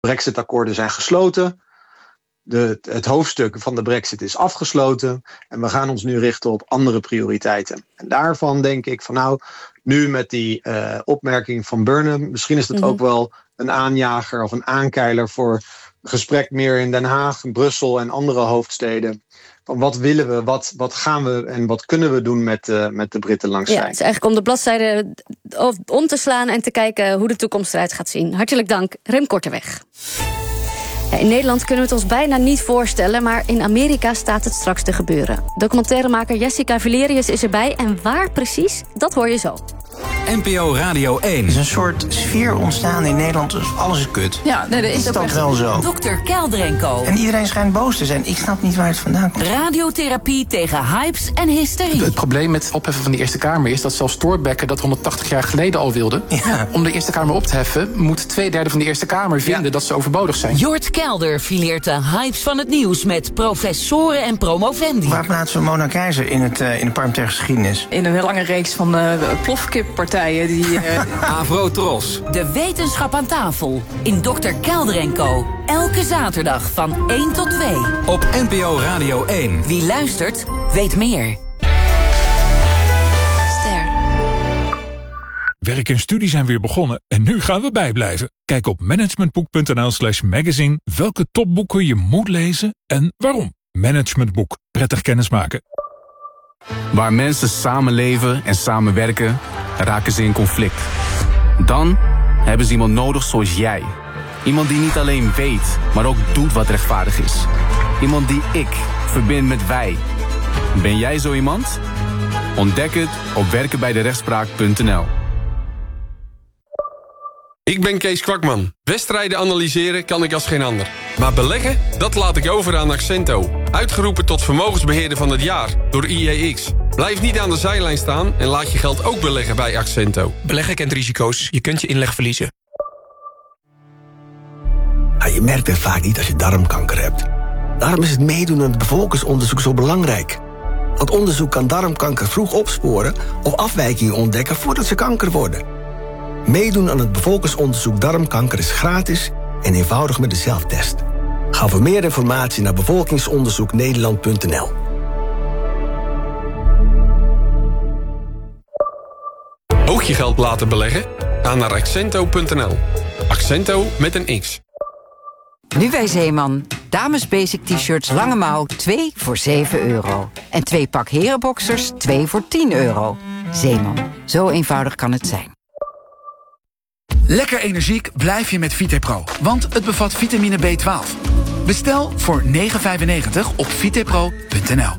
Brexit-akkoorden zijn gesloten. Het hoofdstuk van de Brexit is afgesloten. En we gaan ons nu richten op andere prioriteiten. En daarvan denk ik van nu met die opmerking van Burnham, misschien is dat ook wel een aanjager of een aankeiler voor gesprek meer in Den Haag, Brussel en andere hoofdsteden. Van wat willen we, wat gaan we en wat kunnen we doen met de Britten langs de lijn? Het is eigenlijk om de bladzijde om te slaan en te kijken hoe de toekomst eruit gaat zien. Hartelijk dank, Rem Korteweg. In Nederland kunnen we het ons bijna niet voorstellen, maar in Amerika staat het straks te gebeuren. Documentairemaker Jessica Valerius is erbij en waar precies, dat hoor je zo. NPO Radio 1. Er is een soort sfeer ontstaan in Nederland, dus alles is kut. Ja, nee, is dat wel zo? Dr. Kelder & Co. En iedereen schijnt boos te zijn. Ik snap niet waar het vandaan komt. Radiotherapie tegen hypes en hysterie. Het probleem met het opheffen van de Eerste Kamer is dat zelfs Thorbecke dat 180 jaar geleden al wilde. Ja. Om de Eerste Kamer op te heffen moet 2/3 van de Eerste Kamer vinden dat ze overbodig zijn. Jort Kelder fileert de hypes van het nieuws met professoren en promovendi. Waar plaatsen we Mona Keizer in de parlementaire geschiedenis? In een lange reeks van plofkippartijen die... Avro Tros. De wetenschap aan tafel in Dr. Kelder & Co. Elke zaterdag van 1 tot 2. Op NPO Radio 1. Wie luistert, weet meer. Werk en studie zijn weer begonnen en nu gaan we bijblijven. Kijk op managementboek.nl/magazine welke topboeken je moet lezen en waarom. Managementboek. Prettig kennismaken. Waar mensen samenleven en samenwerken, raken ze in conflict. Dan hebben ze iemand nodig zoals jij. Iemand die niet alleen weet, maar ook doet wat rechtvaardig is. Iemand die ik verbind met wij. Ben jij zo iemand? Ontdek het op werkenbijderechtspraak.nl. Ik ben Kees Kwakman. Wedstrijden analyseren kan ik als geen ander. Maar beleggen, dat laat ik over aan Accento. Uitgeroepen tot vermogensbeheerder van het jaar door IEX. Blijf niet aan de zijlijn staan en laat je geld ook beleggen bij Accento. Beleggen kent risico's. Je kunt je inleg verliezen. Je merkt het vaak niet als je darmkanker hebt. Daarom is het meedoen aan het bevolkingsonderzoek zo belangrijk. Want onderzoek kan darmkanker vroeg opsporen of afwijkingen ontdekken voordat ze kanker worden. Meedoen aan het bevolkingsonderzoek darmkanker is gratis en eenvoudig met de zelftest. Ga voor meer informatie naar bevolkingsonderzoeknederland.nl. Ook je geld laten beleggen? Ga naar Accento.nl. Accento met een X. Nu bij Zeeman. Dames basic t-shirts lange mouw 2 voor €7. En 2 pak herenboxers 2 voor €10. Zeeman. Zo eenvoudig kan het zijn. Lekker energiek blijf je met Vitepro, want het bevat vitamine B12. Bestel voor €9,95 op vitepro.nl.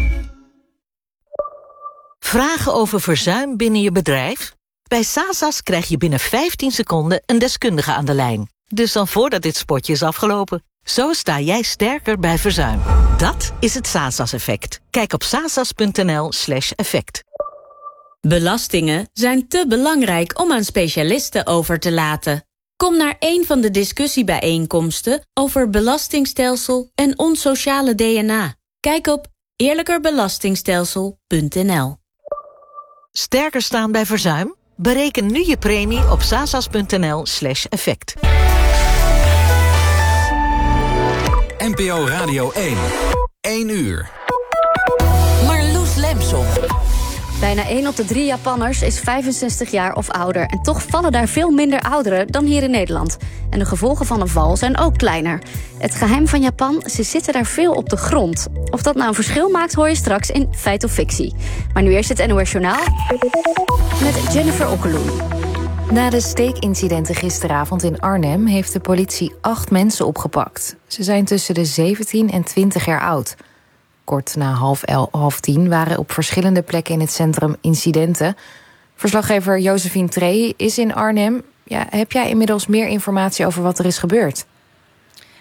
Vragen over verzuim binnen je bedrijf? Bij Sasas krijg je binnen 15 seconden een deskundige aan de lijn. Dus dan voordat dit spotje is afgelopen. Zo sta jij sterker bij verzuim. Dat is het Sasas-effect. Kijk op sasas.nl/effect. Belastingen zijn te belangrijk om aan specialisten over te laten. Kom naar een van de discussiebijeenkomsten over belastingstelsel en ons sociale DNA. Kijk op eerlijkerbelastingstelsel.nl. Sterker staan bij verzuim? Bereken nu je premie op sasas.nl/effect. NPO Radio 1. 1 uur. Marloes Lemson. Bijna 1 op de 3 Japanners is 65 jaar of ouder. En toch vallen daar veel minder ouderen dan hier in Nederland. En de gevolgen van een val zijn ook kleiner. Het geheim van Japan, ze zitten daar veel op de grond. Of dat nou een verschil maakt, hoor je straks in Feit of Fictie. Maar nu eerst het NOS Journaal met Jennifer Okkeloen. Na de steekincidenten gisteravond in Arnhem heeft de politie 8 mensen opgepakt. Ze zijn tussen de 17 en 20 jaar oud. Kort na 9:30 waren op verschillende plekken in het centrum incidenten. Verslaggever Josephine Trey is in Arnhem. Ja, heb jij inmiddels meer informatie over wat er is gebeurd?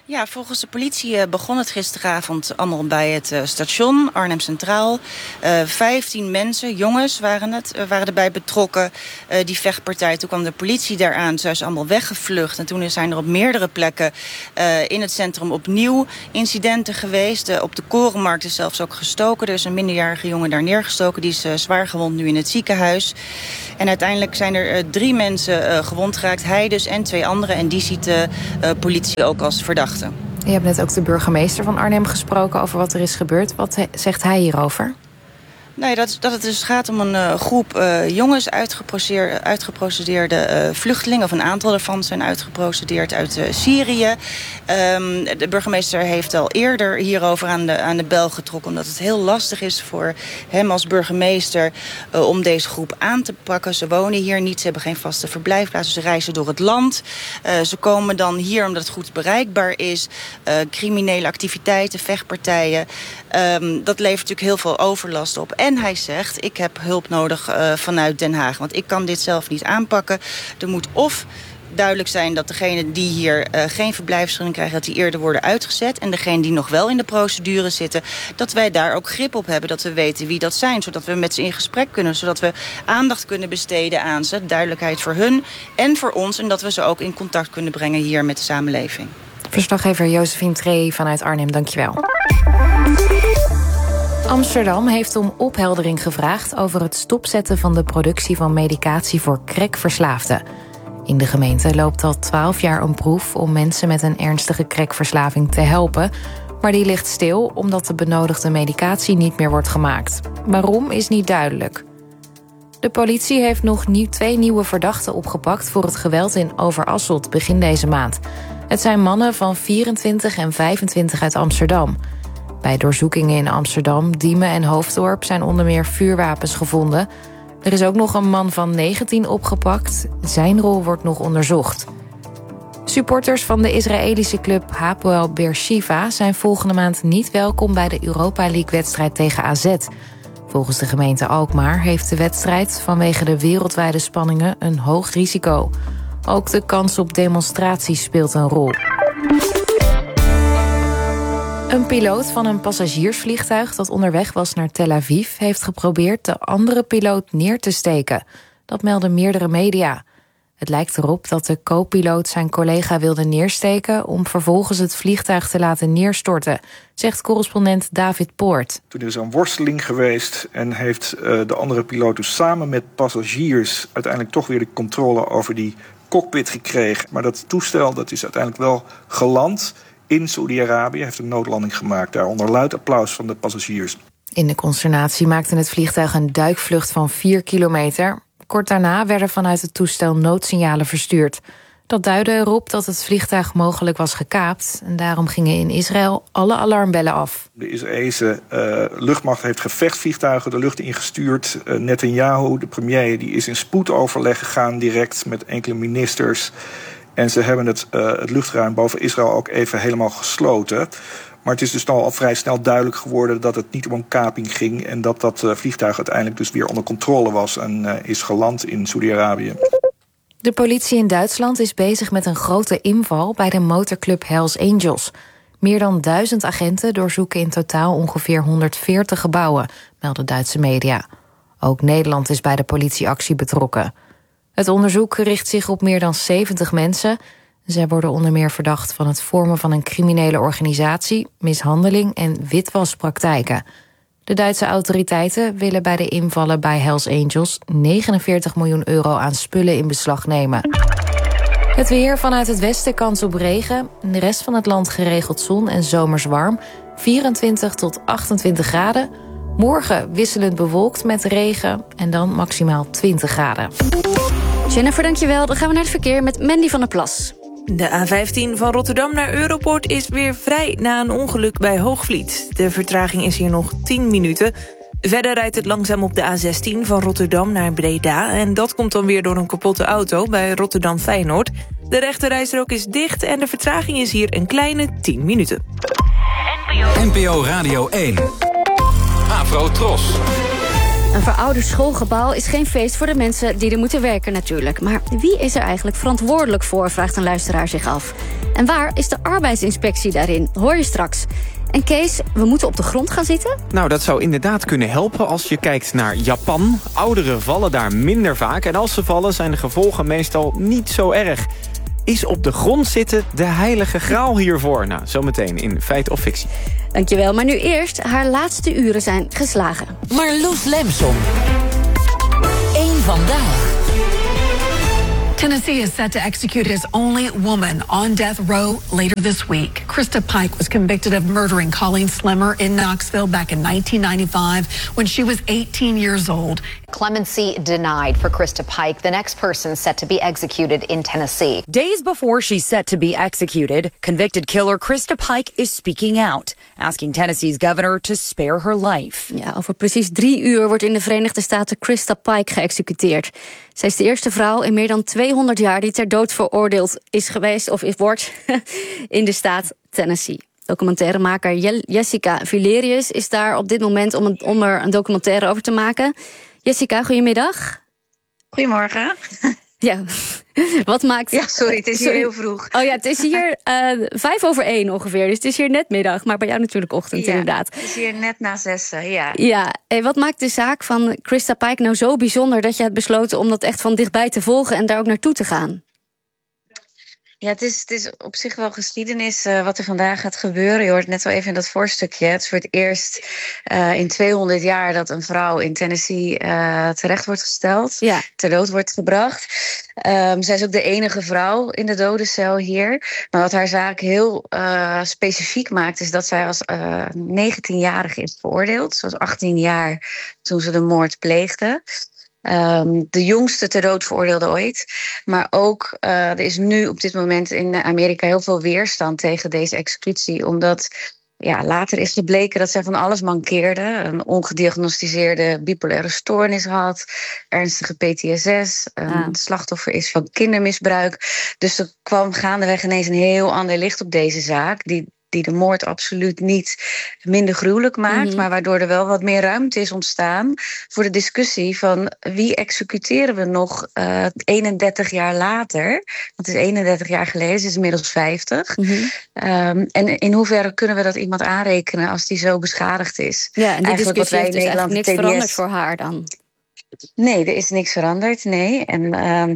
Ja, volgens de politie begon het gisteravond allemaal bij het station Arnhem Centraal. 15 mensen, jongens waren erbij betrokken. Die vechtpartij, toen kwam de politie daaraan. Ze zijn allemaal weggevlucht. En toen zijn er op meerdere plekken in het centrum opnieuw incidenten geweest. Op de Korenmarkt is zelfs ook gestoken. Er is een minderjarige jongen daar neergestoken. Die is zwaar gewond nu in het ziekenhuis. En uiteindelijk zijn er 3 mensen gewond geraakt. Hij dus en 2 anderen. En die ziet de politie ook als verdachte. Je hebt net ook de burgemeester van Arnhem gesproken over wat er is gebeurd. Wat zegt hij hierover? Nee, dat het dus gaat om een groep jongens, uitgeprocedeerde vluchtelingen. Of een aantal ervan zijn uitgeprocedeerd uit Syrië. De burgemeester heeft al eerder hierover aan de bel getrokken. Omdat het heel lastig is voor hem als burgemeester om deze groep aan te pakken. Ze wonen hier niet, ze hebben geen vaste verblijfplaats. Ze reizen door het land. Ze komen dan hier omdat het goed bereikbaar is. Criminele activiteiten, vechtpartijen. Dat levert natuurlijk heel veel overlast op. En hij zegt, ik heb hulp nodig vanuit Den Haag. Want ik kan dit zelf niet aanpakken. Er moet of duidelijk zijn dat degenen die hier geen verblijfsvergunning krijgen, dat die eerder worden uitgezet. En degenen die nog wel in de procedure zitten, dat wij daar ook grip op hebben. Dat we weten wie dat zijn. Zodat we met ze in gesprek kunnen. Zodat we aandacht kunnen besteden aan ze. Duidelijkheid voor hun en voor ons. En dat we ze ook in contact kunnen brengen hier met de samenleving. Verslaggever Josephine Tree vanuit Arnhem, dankjewel. Amsterdam heeft om opheldering gevraagd over het stopzetten van de productie van medicatie voor crackverslaafden. In de gemeente loopt al 12 jaar een proef om mensen met een ernstige crackverslaving te helpen. Maar die ligt stil omdat de benodigde medicatie niet meer wordt gemaakt. Waarom is niet duidelijk. De politie heeft nog 2 nieuwe verdachten opgepakt voor het geweld in Overasselt begin deze maand. Het zijn mannen van 24 en 25 uit Amsterdam. Bij doorzoekingen in Amsterdam, Diemen en Hoofddorp zijn onder meer vuurwapens gevonden. Er is ook nog een man van 19 opgepakt. Zijn rol wordt nog onderzocht. Supporters van de Israëlische club Hapoel Beersheva zijn volgende maand niet welkom bij de Europa League-wedstrijd tegen AZ. Volgens de gemeente Alkmaar heeft de wedstrijd vanwege de wereldwijde spanningen een hoog risico. Ook de kans op demonstraties speelt een rol. Een piloot van een passagiersvliegtuig dat onderweg was naar Tel Aviv heeft geprobeerd de andere piloot neer te steken. Dat melden meerdere media. Het lijkt erop dat de co-piloot zijn collega wilde neersteken om vervolgens het vliegtuig te laten neerstorten, zegt correspondent David Poort. Toen is er een worsteling geweest en heeft de andere piloot dus samen met passagiers uiteindelijk toch weer de controle over die cockpit gekregen. Maar dat toestel dat is uiteindelijk wel geland in Saoedi-Arabië, heeft een noodlanding gemaakt. Daar onder luid applaus van de passagiers. In de consternatie maakte het vliegtuig een duikvlucht van 4 kilometer. Kort daarna werden vanuit het toestel noodsignalen verstuurd. Dat duidde erop dat het vliegtuig mogelijk was gekaapt. En daarom gingen in Israël alle alarmbellen af. De Israëlische luchtmacht heeft gevechtsvliegtuigen de lucht ingestuurd. Netanyahu, de premier, die is in spoedoverleg gegaan direct met enkele ministers. En ze hebben het luchtruim boven Israël ook even helemaal gesloten. Maar het is dus al vrij snel duidelijk geworden dat het niet om een kaping ging. En dat vliegtuig uiteindelijk dus weer onder controle was en is geland in Saoedi-Arabië. De politie in Duitsland is bezig met een grote inval bij de motorclub Hells Angels. Meer dan 1000 agenten doorzoeken in totaal ongeveer 140 gebouwen, melden Duitse media. Ook Nederland is bij de politieactie betrokken. Het onderzoek richt zich op meer dan 70 mensen. Zij worden onder meer verdacht van het vormen van een criminele organisatie, mishandeling en witwaspraktijken. De Duitse autoriteiten willen bij de invallen bij Hells Angels 49 miljoen euro aan spullen in beslag nemen. Het weer vanuit het westen kans op regen. In de rest van het land geregeld zon en zomers warm. 24 tot 28 graden. Morgen wisselend bewolkt met regen en dan maximaal 20 graden. Jennifer, dankjewel. Dan gaan we naar het verkeer met Mandy van der Plas. De A15 van Rotterdam naar Europoort is weer vrij na een ongeluk bij Hoogvliet. De vertraging is hier nog 10 minuten. Verder rijdt het langzaam op de A16 van Rotterdam naar Breda. En dat komt dan weer door een kapotte auto bij Rotterdam-Feyenoord. De rechterrijstrook is dicht en de vertraging is hier een kleine 10 minuten. NPO Radio 1. Afro Tros. Een verouderd schoolgebouw is geen feest voor de mensen die er moeten werken natuurlijk. Maar wie is er eigenlijk verantwoordelijk voor, vraagt een luisteraar zich af. En waar is de arbeidsinspectie daarin? Hoor je straks. En Kees, we moeten op de grond gaan zitten? Nou, dat zou inderdaad kunnen helpen als je kijkt naar Japan. Ouderen vallen daar minder vaak. En als ze vallen zijn de gevolgen meestal niet zo erg. Is op de grond zitten de heilige graal hiervoor? Nou, zometeen in Feit of Fictie. Dankjewel, maar nu eerst, haar laatste uren zijn geslagen. Marloes Lemson. 1 vandaag. Tennessee is set to execute its only woman on death row later this week. Krista Pike was convicted of murdering Colleen Slimmer in Knoxville back in 1995 when she was 18 years old. Clemency denied for Krista Pike, the next person set to be executed in Tennessee. Days before she's set to be executed, convicted killer Krista Pike is speaking out, asking Tennessee's governor to spare her life. Ja, over precies 3 uur wordt in de Verenigde Staten Krista Pike geëxecuteerd. Zij is de eerste vrouw in meer dan 200 jaar die ter dood veroordeeld is geweest of wordt in de staat Tennessee. Documentairemaker Jessica Vilerius is daar op dit moment om er een documentaire over te maken. Jessica, goedemiddag. Goedemorgen. Ja, wat maakt... Ja, sorry, het is hier heel vroeg. Oh ja, het is hier 1:05 ongeveer, dus het is hier net middag. Maar bij jou natuurlijk ochtend, inderdaad. Het is hier net na 6, ja. Ja, en wat maakt de zaak van Krista Pike nou zo bijzonder dat je hebt besloten om dat echt van dichtbij te volgen en daar ook naartoe te gaan? Ja, het is op zich wel geschiedenis wat er vandaag gaat gebeuren. Je hoort net wel even in dat voorstukje. Het is voor het eerst in 200 jaar dat een vrouw in Tennessee terecht wordt gesteld. Ja. Ter dood wordt gebracht. Zij is ook de enige vrouw in de dodencel hier. Maar wat haar zaak heel specifiek maakt is dat zij als 19-jarige is veroordeeld. Ze was 18 jaar toen ze de moord pleegde. De jongste ter dood veroordeelde ooit. Maar ook, er is nu op dit moment in Amerika heel veel weerstand tegen deze executie. Omdat later is gebleken dat zij van alles mankeerde. Een ongediagnosticeerde bipolaire stoornis had. Ernstige PTSS. Een slachtoffer is van kindermisbruik. Dus er kwam gaandeweg ineens een heel ander licht op deze zaak. Die de moord absoluut niet minder gruwelijk maakt, maar waardoor er wel wat meer ruimte is ontstaan voor de discussie van wie executeren we nog 31 jaar later. Want het is 31 jaar geleden, ze is inmiddels 50. En in hoeverre kunnen we dat iemand aanrekenen als die zo beschadigd is? Ja, en die discussie heeft dus eigenlijk niks veranderd voor haar dan? Nee, er is niks veranderd, nee. En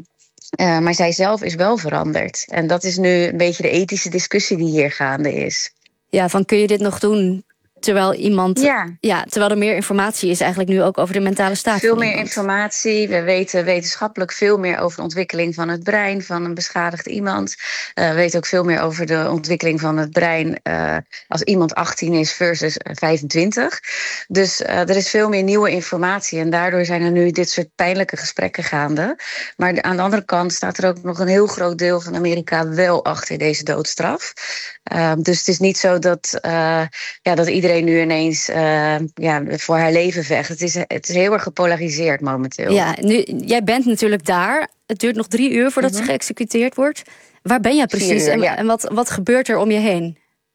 maar zij zelf is wel veranderd. En dat is nu een beetje de ethische discussie die hier gaande is. Ja, van kun je dit nog doen terwijl iemand... Ja, terwijl er meer informatie is eigenlijk nu ook over de mentale staat. Veel meer informatie. We weten wetenschappelijk veel meer over de ontwikkeling van het brein van een beschadigd iemand. We weten ook veel meer over de ontwikkeling van het brein als iemand 18 is versus 25. Dus er is veel meer nieuwe informatie en daardoor zijn er nu dit soort pijnlijke gesprekken gaande. Maar aan de andere kant staat er ook nog een heel groot deel van Amerika wel achter deze doodstraf. Dus het is niet zo dat iedereen nu ineens voor haar leven vecht. Het is heel erg gepolariseerd momenteel. Ja, jij bent natuurlijk daar. Het duurt nog 3 uur voordat ze geëxecuteerd wordt. Waar ben jij precies 4 uur, en wat gebeurt er om je heen?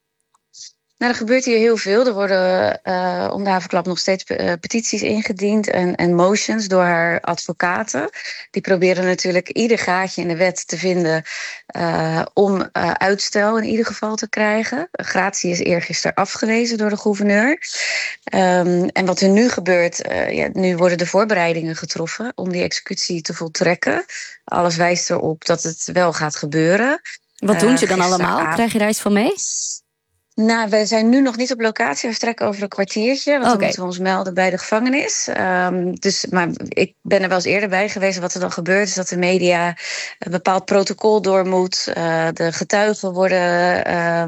Nou, er gebeurt hier heel veel. Er worden om de havenklap nog steeds petities ingediend en motions door haar advocaten. Die proberen natuurlijk ieder gaatje in de wet te vinden om uitstel in ieder geval te krijgen. Gratie is eergisteren afgewezen door de gouverneur. En wat er nu gebeurt, nu worden de voorbereidingen getroffen om die executie te voltrekken. Alles wijst erop dat het wel gaat gebeuren. Wat doen ze dan allemaal? Krijg je daar iets van mee? Nou, we zijn nu nog niet op locatie. We vertrekken over een kwartiertje. Want dan moeten we ons melden bij de gevangenis. Maar ik ben er wel eens eerder bij geweest. Wat er dan gebeurt is dat de media een bepaald protocol door moet. De getuigen worden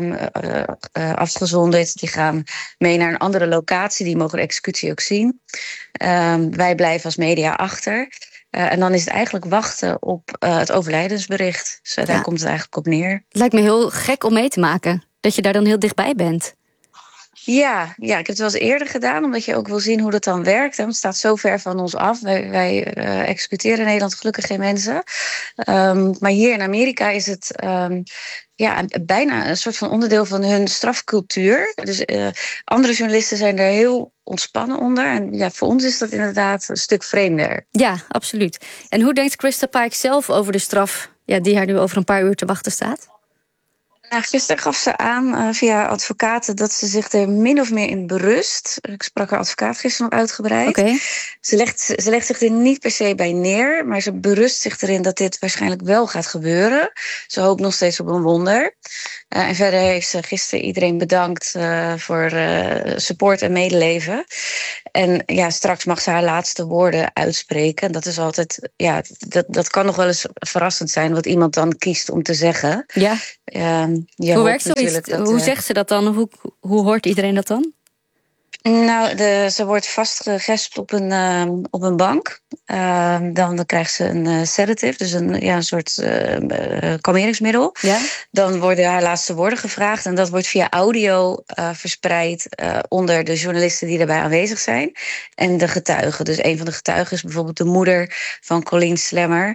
afgezonderd. Die gaan mee naar een andere locatie. Die mogen de executie ook zien. Wij blijven als media achter. En dan is het eigenlijk wachten op het overlijdensbericht. Dus daar komt het eigenlijk op neer. Het lijkt me heel gek om mee te maken. Dat je daar dan heel dichtbij bent. Ja, ik heb het wel eens eerder gedaan, omdat je ook wil zien hoe dat dan werkt. Het staat zo ver van ons af. Wij executeren in Nederland gelukkig geen mensen. Maar hier in Amerika is het bijna een soort van onderdeel van hun strafcultuur. Dus andere journalisten zijn er heel ontspannen onder. En voor ons is dat inderdaad een stuk vreemder. Ja, absoluut. En hoe denkt Krista Pike zelf over de straf die haar nu over een paar uur te wachten staat? Nou, gisteren gaf ze aan via advocaten dat ze zich er min of meer in berust. Ik sprak haar advocaat gisteren nog uitgebreid. Okay. Ze legt zich er niet per se bij neer, maar ze berust zich erin dat dit waarschijnlijk wel gaat gebeuren. Ze hoopt nog steeds op een wonder. En verder heeft ze gisteren iedereen bedankt voor support en medeleven. En straks mag ze haar laatste woorden uitspreken. Dat is altijd, dat kan nog wel eens verrassend zijn wat iemand dan kiest om te zeggen. Ja. Hoe werkt zoiets? Hoe zegt ze dat dan? Hoe hoort iedereen dat dan? Nou, ze wordt vastgegespt op een bank. Dan krijgt ze een sedative, dus een soort kalmeringsmiddel. Ja? Dan worden haar laatste woorden gevraagd. En dat wordt via audio verspreid onder de journalisten die daarbij aanwezig zijn. En de getuigen. Dus een van de getuigen is bijvoorbeeld de moeder van Colleen Slammer.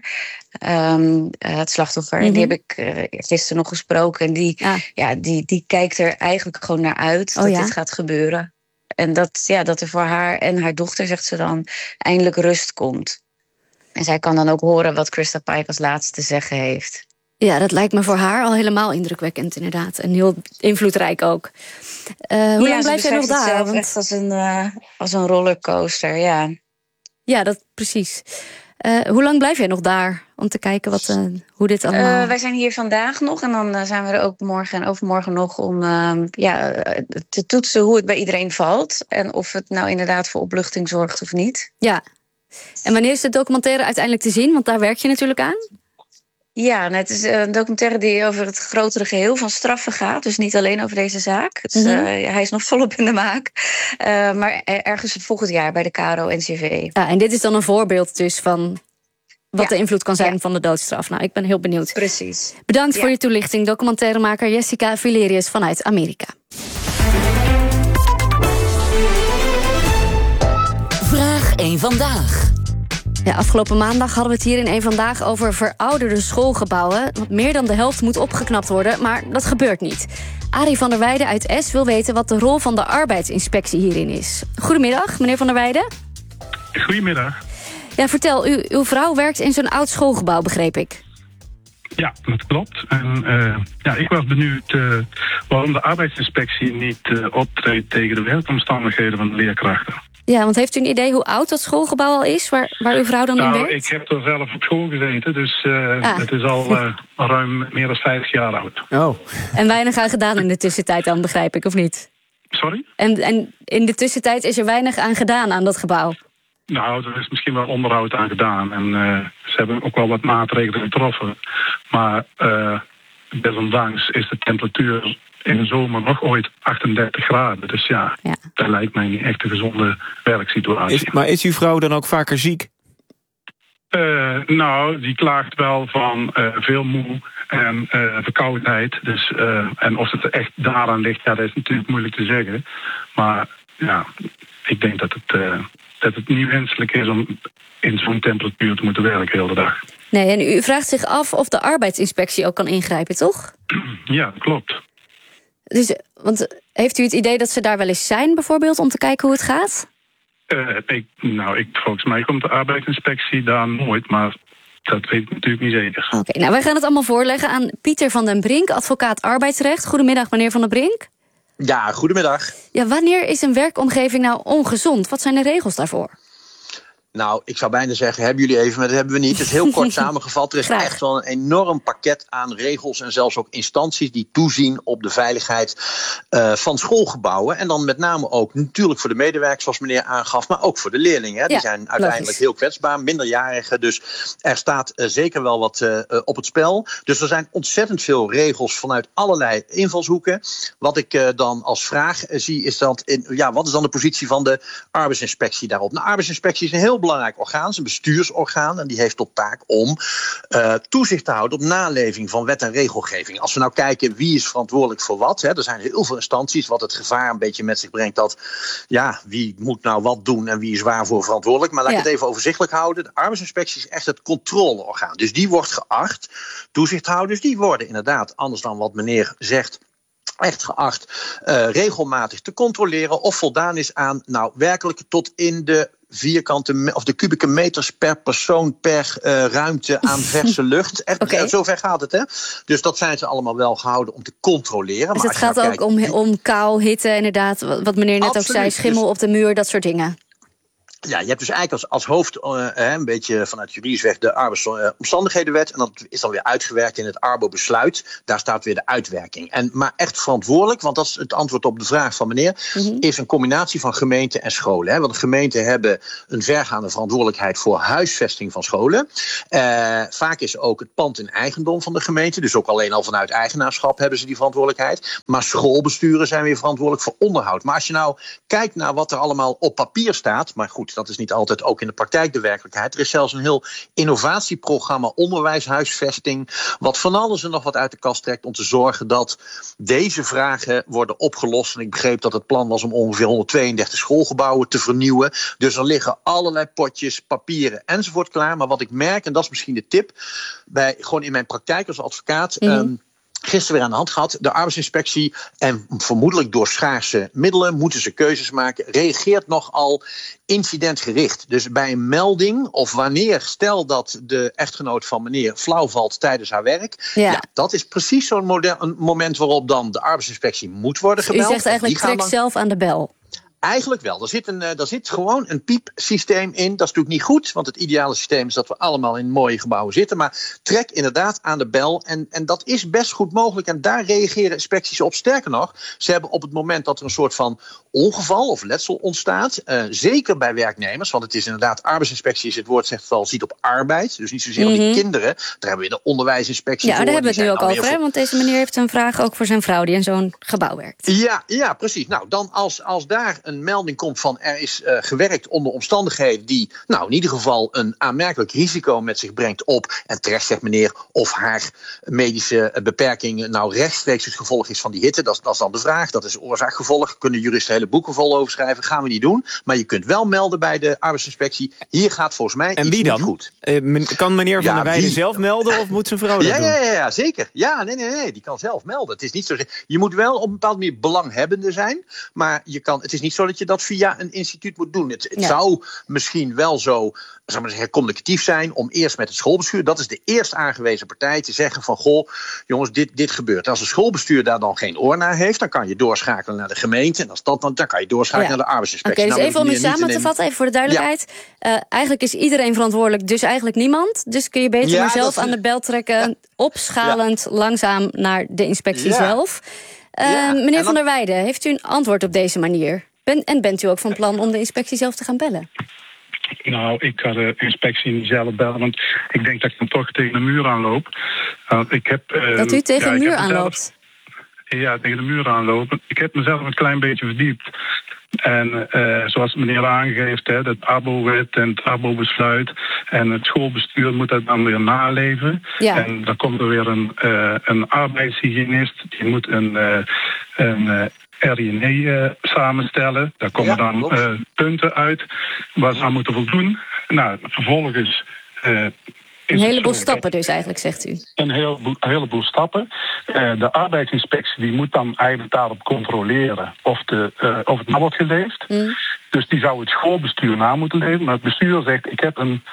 Het slachtoffer. Mm-hmm. Die heb ik gisteren nog gesproken. En die kijkt er eigenlijk gewoon naar uit dat dit gaat gebeuren. En dat er voor haar en haar dochter, zegt ze dan, eindelijk rust komt. En zij kan dan ook horen wat Krista Pike als laatste te zeggen heeft. Ja, dat lijkt me voor haar al helemaal indrukwekkend, inderdaad. En heel invloedrijk ook. Hoe lang blijf jij nog daar? Zelf echt als een rollercoaster, ja. Ja, dat precies. Hoe lang blijf jij nog daar om te kijken hoe dit allemaal... Wij zijn hier vandaag nog en dan zijn we er ook morgen en overmorgen nog om te toetsen hoe het bij iedereen valt. En of het nou inderdaad voor opluchting zorgt of niet. Ja. En wanneer is de documentaire uiteindelijk te zien? Want daar werk je natuurlijk aan. Ja, het is een documentaire die over het grotere geheel van straffen gaat. Dus niet alleen over deze zaak. Hij is nog volop in de maak. Maar ergens volgend jaar bij de KRO-NCV. Ja, en dit is dan een voorbeeld dus van wat de invloed kan zijn van de doodstraf. Nou, ik ben heel benieuwd. Precies. Bedankt voor je toelichting, documentairemaker Jessica Valerius vanuit Amerika. Vraag 1 vandaag. Ja, afgelopen maandag hadden we het hier in 1 Vandaag over verouderde schoolgebouwen. Want meer dan de helft moet opgeknapt worden, maar dat gebeurt niet. Arie van der Weijden uit Es wil weten wat de rol van de arbeidsinspectie hierin is. Goedemiddag, meneer van der Weijden. Goedemiddag. Ja, vertel, uw vrouw werkt in zo'n oud schoolgebouw, begreep ik. Ja, dat klopt. En ik was benieuwd waarom de arbeidsinspectie niet optreedt tegen de werkomstandigheden van de leerkrachten. Ja, want heeft u een idee hoe oud dat schoolgebouw al is, waar uw vrouw dan in werkt? Ik heb er zelf op school gezeten, dus het is al ruim meer dan 50 jaar oud. Oh. En weinig aan gedaan in de tussentijd dan, begrijp ik, of niet? Sorry? En in de tussentijd is er weinig aan gedaan aan dat gebouw? Nou, er is misschien wel onderhoud aan gedaan. En ze hebben ook wel wat maatregelen getroffen. Maar desondanks is de temperatuur in de zomer nog ooit 38 graden. Dus dat lijkt mij niet echt een gezonde werksituatie. Maar is uw vrouw dan ook vaker ziek? Die klaagt wel van veel moe en verkoudheid. Dus, en of het echt daaraan ligt, dat is natuurlijk moeilijk te zeggen. Maar ik denk dat het niet wenselijk is om in zo'n temperatuur te moeten werken de hele dag. Nee, en u vraagt zich af of de arbeidsinspectie ook kan ingrijpen, toch? Ja, klopt. Dus, want heeft u het idee dat ze daar wel eens zijn, bijvoorbeeld, om te kijken hoe het gaat? Volgens mij komt de arbeidsinspectie daar nooit, maar dat weet ik natuurlijk niet zeker. Oké, wij gaan het allemaal voorleggen aan Pieter van den Brink, advocaat arbeidsrecht. Goedemiddag, meneer van den Brink. Ja, goedemiddag. Ja, wanneer is een werkomgeving nou ongezond? Wat zijn de regels daarvoor? Nou, ik zou bijna zeggen, hebben jullie even, maar dat hebben we niet. Het is heel kort samengevat. Er is echt wel een enorm pakket aan regels en zelfs ook instanties die toezien op de veiligheid van schoolgebouwen. En dan met name ook natuurlijk voor de medewerkers, zoals meneer aangaf, maar ook voor de leerlingen. Hè. Die zijn uiteindelijk heel kwetsbaar, minderjarigen. Dus er staat zeker wel wat op het spel. Dus er zijn ontzettend veel regels vanuit allerlei invalshoeken. Wat ik dan als vraag zie is dat, wat is dan de positie van de arbeidsinspectie daarop? De arbeidsinspectie is een heel belangrijk orgaan, is een bestuursorgaan. En die heeft tot taak om toezicht te houden op naleving van wet en regelgeving. Als we nou kijken wie is verantwoordelijk voor wat. Hè, er zijn heel veel instanties wat het gevaar een beetje met zich brengt dat wie moet nou wat doen en wie is waarvoor verantwoordelijk. Maar laat ik het even overzichtelijk houden. De arbeidsinspectie is echt het controleorgaan. Dus die wordt geacht. Toezichthouders die worden inderdaad, anders dan wat meneer zegt, echt geacht regelmatig te controleren of voldaan is aan werkelijk tot in de vierkante of de kubieke meters per persoon per ruimte aan verse lucht. Echt, zover gaat het, hè? Dus dat zijn ze allemaal wel gehouden om te controleren. Dus maar het gaat ook om kou, hitte, inderdaad, wat meneer net ook zei, schimmel op de muur, dat soort dingen. Ja, je hebt dus eigenlijk als hoofd een beetje vanuit juridisch weg de arbeidsomstandighedenwet. En dat is dan weer uitgewerkt in het Arbo-besluit. Daar staat weer de uitwerking. Maar echt verantwoordelijk, want dat is het antwoord op de vraag van meneer, is een combinatie van gemeenten en scholen. Hè? Want de gemeenten hebben een vergaande verantwoordelijkheid voor huisvesting van scholen. Vaak is ook het pand in eigendom van de gemeente. Dus ook alleen al vanuit eigenaarschap hebben ze die verantwoordelijkheid. Maar schoolbesturen zijn weer verantwoordelijk voor onderhoud. Maar als je nou kijkt naar wat er allemaal op papier staat, maar goed, dat is niet altijd ook in de praktijk de werkelijkheid. Er is zelfs een heel innovatieprogramma onderwijshuisvesting, wat van alles en nog wat uit de kast trekt om te zorgen dat deze vragen worden opgelost. En ik begreep dat het plan was om ongeveer 132 schoolgebouwen te vernieuwen. Dus er liggen allerlei potjes, papieren enzovoort klaar. Maar wat ik merk, en dat is misschien de tip, gewoon in mijn praktijk als advocaat, gisteren weer aan de hand gehad. De arbeidsinspectie, en vermoedelijk door schaarse middelen, moeten ze keuzes maken, reageert nogal incidentgericht. Dus bij een melding, of wanneer, stel dat de echtgenoot van meneer flauw valt tijdens haar werk. Ja, dat is precies zo'n moment waarop dan de arbeidsinspectie moet worden gebeld. U zegt eigenlijk, trek zelf aan de bel. Eigenlijk wel. Er zit gewoon een piepsysteem in. Dat is natuurlijk niet goed, want het ideale systeem is dat we allemaal in mooie gebouwen zitten. Maar trek inderdaad aan de bel. En dat is best goed mogelijk. En daar reageren inspecties op. Sterker nog, ze hebben op het moment dat er een soort van ongeval of letsel ontstaat, zeker bij werknemers, want het is inderdaad, arbeidsinspectie is het woord zegt wel, ziet op arbeid. Dus niet zozeer op die kinderen. Daar hebben we de onderwijsinspectie voor. Ja, daar hebben we het nu ook over, hè? Want deze meneer heeft een vraag ook voor zijn vrouw die in zo'n gebouw werkt. Ja, precies. Nou, dan als daar een melding komt van er is gewerkt onder omstandigheden die in ieder geval een aanmerkelijk risico met zich brengt op, en terecht zegt meneer, of haar medische beperking rechtstreeks het gevolg is van die hitte. Dat is dan de vraag. Dat is oorzaak-gevolg. Kunnen juristen hele boeken vol over schrijven. Gaan we niet doen. Maar je kunt wel melden bij de arbeidsinspectie. Hier gaat volgens mij iets niet goed. Kan meneer Van der Weijden zelf melden of moet zijn vrouw dat doen? Ja, zeker. Ja, nee. Die kan zelf melden. Het is niet zo. Je moet wel op een bepaalde manier belanghebbende zijn. Maar het is niet zo dat je dat via een instituut moet doen. Het zou misschien wel zo, communicatief zijn om eerst met het schoolbestuur, dat is de eerst aangewezen partij, te zeggen van, goh, jongens, dit gebeurt. Als het schoolbestuur daar dan geen oor naar heeft, dan kan je doorschakelen naar de gemeente. En als dat dan kan je doorschakelen naar de arbeidsinspectie. Oké, dus even om u samen te vatten, even voor de duidelijkheid. Ja. Eigenlijk is iedereen verantwoordelijk, dus eigenlijk niemand. Dus kun je beter maar zelf aan de bel trekken, opschalend langzaam naar de inspectie zelf. Meneer Van der Weijden, heeft u een antwoord op deze manier? En bent u ook van plan om de inspectie zelf te gaan bellen? Nou, ik ga de inspectie niet zelf bellen, want ik denk dat ik dan toch tegen de muur aanloop. Dat u tegen de muur aanloopt? Ja, tegen de muur aanlopen. Ik heb mezelf een klein beetje verdiept. En zoals meneer aangeeft, het ABO-wet en het ABO-besluit en het schoolbestuur moet dat dan weer naleven. Ja. En dan komt er weer een arbeidshygiënist, die moet een RINE samenstellen. Daar komen dan punten uit waar ze aan moeten voldoen. Nou, vervolgens een heleboel stappen dus eigenlijk, zegt u. Een heleboel stappen. De arbeidsinspectie die moet dan eigenlijk daarop controleren of het na wordt geleefd. Dus die zou het schoolbestuur na moeten leven. Maar het bestuur zegt, ik heb een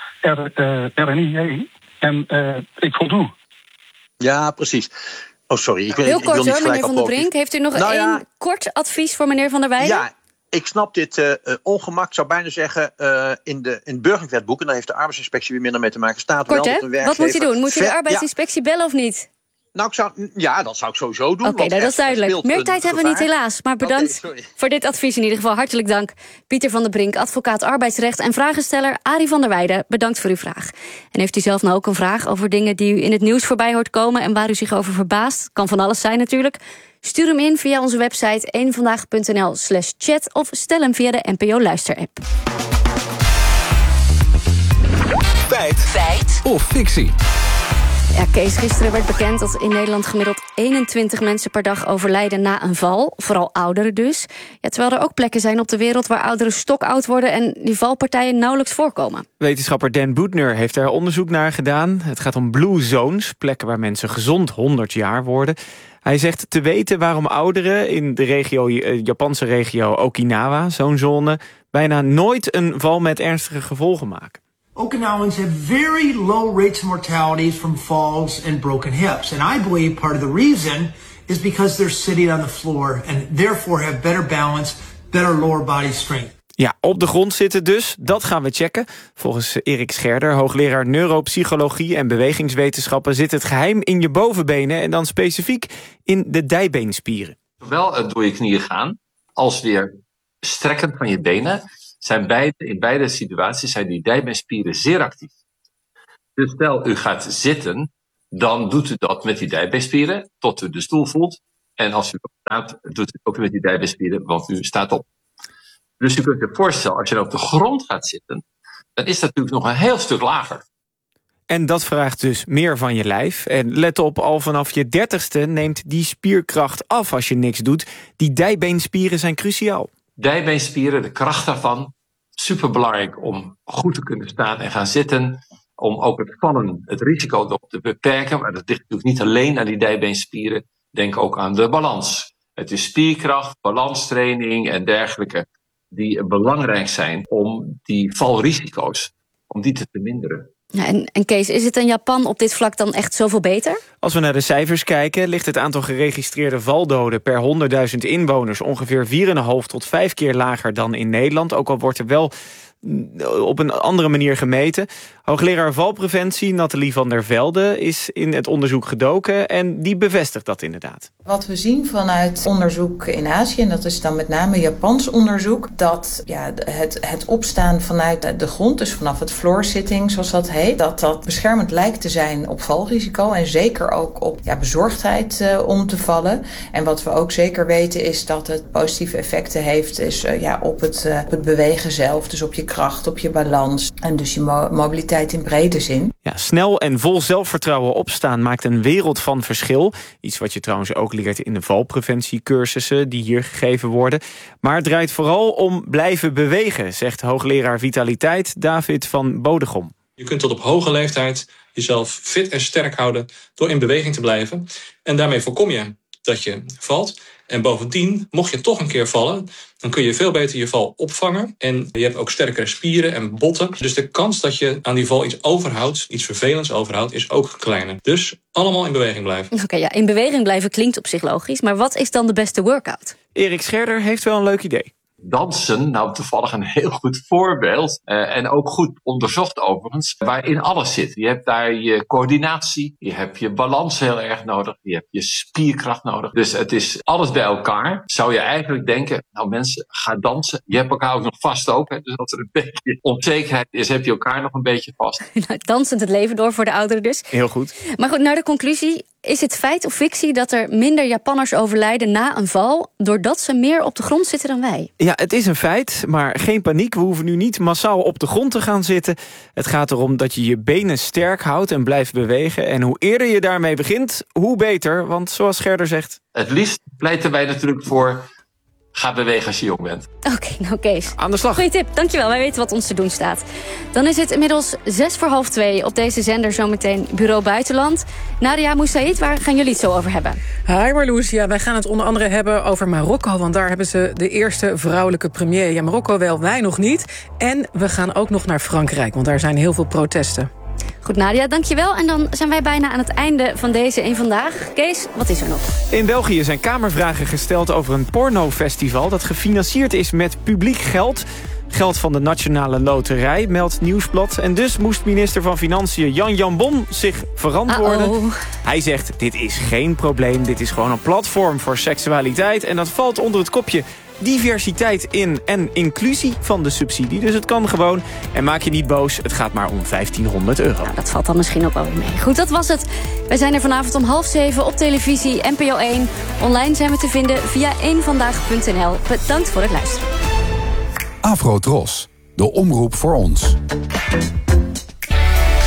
RINE en ik voldoe. Ja, precies. Oh, sorry. Heel kort hoor, meneer Van der Brink. Heeft u nog één kort advies voor meneer Van der Weijden? Ja. Ik snap dit ongemak, zou bijna zeggen, in het burgerlijkwetboek, en daar heeft de arbeidsinspectie weer minder mee te maken, staat kort, wel hè? dat een werkgever... Wat moet u doen? Moet u de arbeidsinspectie bellen of niet? Nou, dat zou ik sowieso doen. Oké, dat is duidelijk. Meer tijd hebben we niet, helaas. Maar bedankt voor dit advies in ieder geval. Hartelijk dank. Pieter Van der Brink, advocaat arbeidsrecht en vragensteller Arie Van der Weijden. Bedankt voor uw vraag. En heeft u zelf nou ook een vraag over dingen die u in het nieuws voorbij hoort komen en waar u zich over verbaast? Kan van alles zijn natuurlijk. Stuur hem in via onze website eenvandaag.nl/chat of stel hem via de NPO Luister-app. Feit of fictie? Ja, Kees, gisteren werd bekend dat in Nederland gemiddeld 21 mensen per dag overlijden na een val. Vooral ouderen dus. Ja, terwijl er ook plekken zijn op de wereld waar ouderen stokoud worden en die valpartijen nauwelijks voorkomen. Wetenschapper Dan Boetner heeft daar onderzoek naar gedaan. Het gaat om blue zones, plekken waar mensen gezond 100 jaar worden. Hij zegt te weten waarom ouderen in de Japanse regio Okinawa, zo'n zone, bijna nooit een val met ernstige gevolgen maken. Okinawans have very low rates of mortality from falls and broken hips. And I believe part of the reason is because they're sitting on the floor and therefore have better balance, better lower body strength. Ja, op de grond zitten dus, dat gaan we checken. Volgens Erik Scherder, hoogleraar neuropsychologie en bewegingswetenschappen, zit het geheim in je bovenbenen en dan specifiek in de dijbeenspieren. Zowel door je knieën gaan als weer strekken van je benen. In beide situaties zijn die dijbeenspieren zeer actief. Dus stel u gaat zitten, dan doet u dat met die dijbeenspieren tot u de stoel voelt. En als u staat, doet u het ook met die dijbeenspieren, want u staat op. Dus u kunt je voorstellen, als je dan op de grond gaat zitten, dan is dat natuurlijk nog een heel stuk lager. En dat vraagt dus meer van je lijf. En let op, al vanaf je 30ste neemt die spierkracht af als je niks doet. Die dijbeenspieren zijn cruciaal. Dijbeenspieren, de kracht daarvan, superbelangrijk om goed te kunnen staan en gaan zitten. Om ook het vallen, het risico erop te beperken. Maar dat ligt natuurlijk niet alleen aan die dijbeenspieren. Denk ook aan de balans. Het is spierkracht, balanstraining en dergelijke die belangrijk zijn om die valrisico's, om die te verminderen. Ja, en Kees, is het in Japan op dit vlak dan echt zoveel beter? Als we naar de cijfers kijken, ligt het aantal geregistreerde valdoden per 100.000 inwoners ongeveer 4,5 tot 5 keer lager dan in Nederland. Ook al wordt er wel op een andere manier gemeten. Hoogleraar valpreventie Nathalie van der Velde is in het onderzoek gedoken en die bevestigt dat inderdaad. Wat we zien vanuit onderzoek in Azië, en dat is dan met name Japans onderzoek, dat het opstaan vanuit de grond, dus vanaf het floor sitting zoals dat heet, dat beschermend lijkt te zijn op valrisico en zeker ook op bezorgdheid om te vallen. En wat we ook zeker weten is dat het positieve effecten heeft op het bewegen zelf, dus op je kracht, op je balans en dus je mobiliteit in brede zin. Ja, snel en vol zelfvertrouwen opstaan maakt een wereld van verschil. Iets wat je trouwens ook leert in de valpreventiecursussen die hier gegeven worden. Maar het draait vooral om blijven bewegen, zegt hoogleraar vitaliteit David van Bodegom. Je kunt tot op hoge leeftijd jezelf fit en sterk houden door in beweging te blijven. En daarmee voorkom je dat je valt. En bovendien, mocht je toch een keer vallen, dan kun je veel beter je val opvangen. En je hebt ook sterkere spieren en botten. Dus de kans dat je aan die val iets overhoudt, iets vervelends overhoudt, is ook kleiner. Dus allemaal in beweging blijven. Oké, in beweging blijven klinkt op zich logisch. Maar wat is dan de beste workout? Erik Scherder heeft wel een leuk idee. Dansen, nou toevallig een heel goed voorbeeld. En ook goed onderzocht overigens, waarin alles zit. Je hebt daar je coördinatie, je hebt je balans heel erg nodig, je hebt je spierkracht nodig. Dus het is alles bij elkaar. Zou je eigenlijk denken, nou mensen, ga dansen. Je hebt elkaar ook nog vast ook. Hè? Dus als er een beetje onzekerheid is, heb je elkaar nog een beetje vast. Dansend het leven door voor de ouderen dus. Heel goed. Maar goed, naar de conclusie. Is het feit of fictie dat er minder Japanners overlijden na een val, doordat ze meer op de grond zitten dan wij? Ja, het is een feit, maar geen paniek. We hoeven nu niet massaal op de grond te gaan zitten. Het gaat erom dat je je benen sterk houdt en blijft bewegen. En hoe eerder je daarmee begint, hoe beter. Want zoals Scherder zegt, het liefst pleiten wij natuurlijk voor, ga bewegen als je jong bent. Oké, nou Kees. Aan de slag. Goeie tip, dankjewel. Wij weten wat ons te doen staat. Dan is het inmiddels 1:45 op deze zender zometeen Bureau Buitenland. Nadia Moussaïd, waar gaan jullie het zo over hebben? Hi Marloes, ja, wij gaan het onder andere hebben over Marokko, want daar hebben ze de eerste vrouwelijke premier. Ja, Marokko wel, wij nog niet. En we gaan ook nog naar Frankrijk, want daar zijn heel veel protesten. Goed, Nadia, dankjewel. En dan zijn wij bijna aan het einde van deze Eén Vandaag. Kees, wat is er nog? In België zijn kamervragen gesteld over een pornofestival dat gefinancierd is met publiek geld. Geld van de Nationale Loterij, meldt Nieuwsblad. En dus moest minister van Financiën Jan Jambon zich verantwoorden. Hij zegt, dit is geen probleem, dit is gewoon een platform voor seksualiteit. En dat valt onder het kopje diversiteit in en inclusie van de subsidie. Dus het kan gewoon. En maak je niet boos, het gaat maar om €1500. Nou, dat valt dan misschien ook wel mee. Goed, dat was het. Wij zijn er vanavond om 6:30 op televisie, NPO 1. Online zijn we te vinden via eenvandaag.nl. Bedankt voor het luisteren. Afro Tros, de omroep voor ons.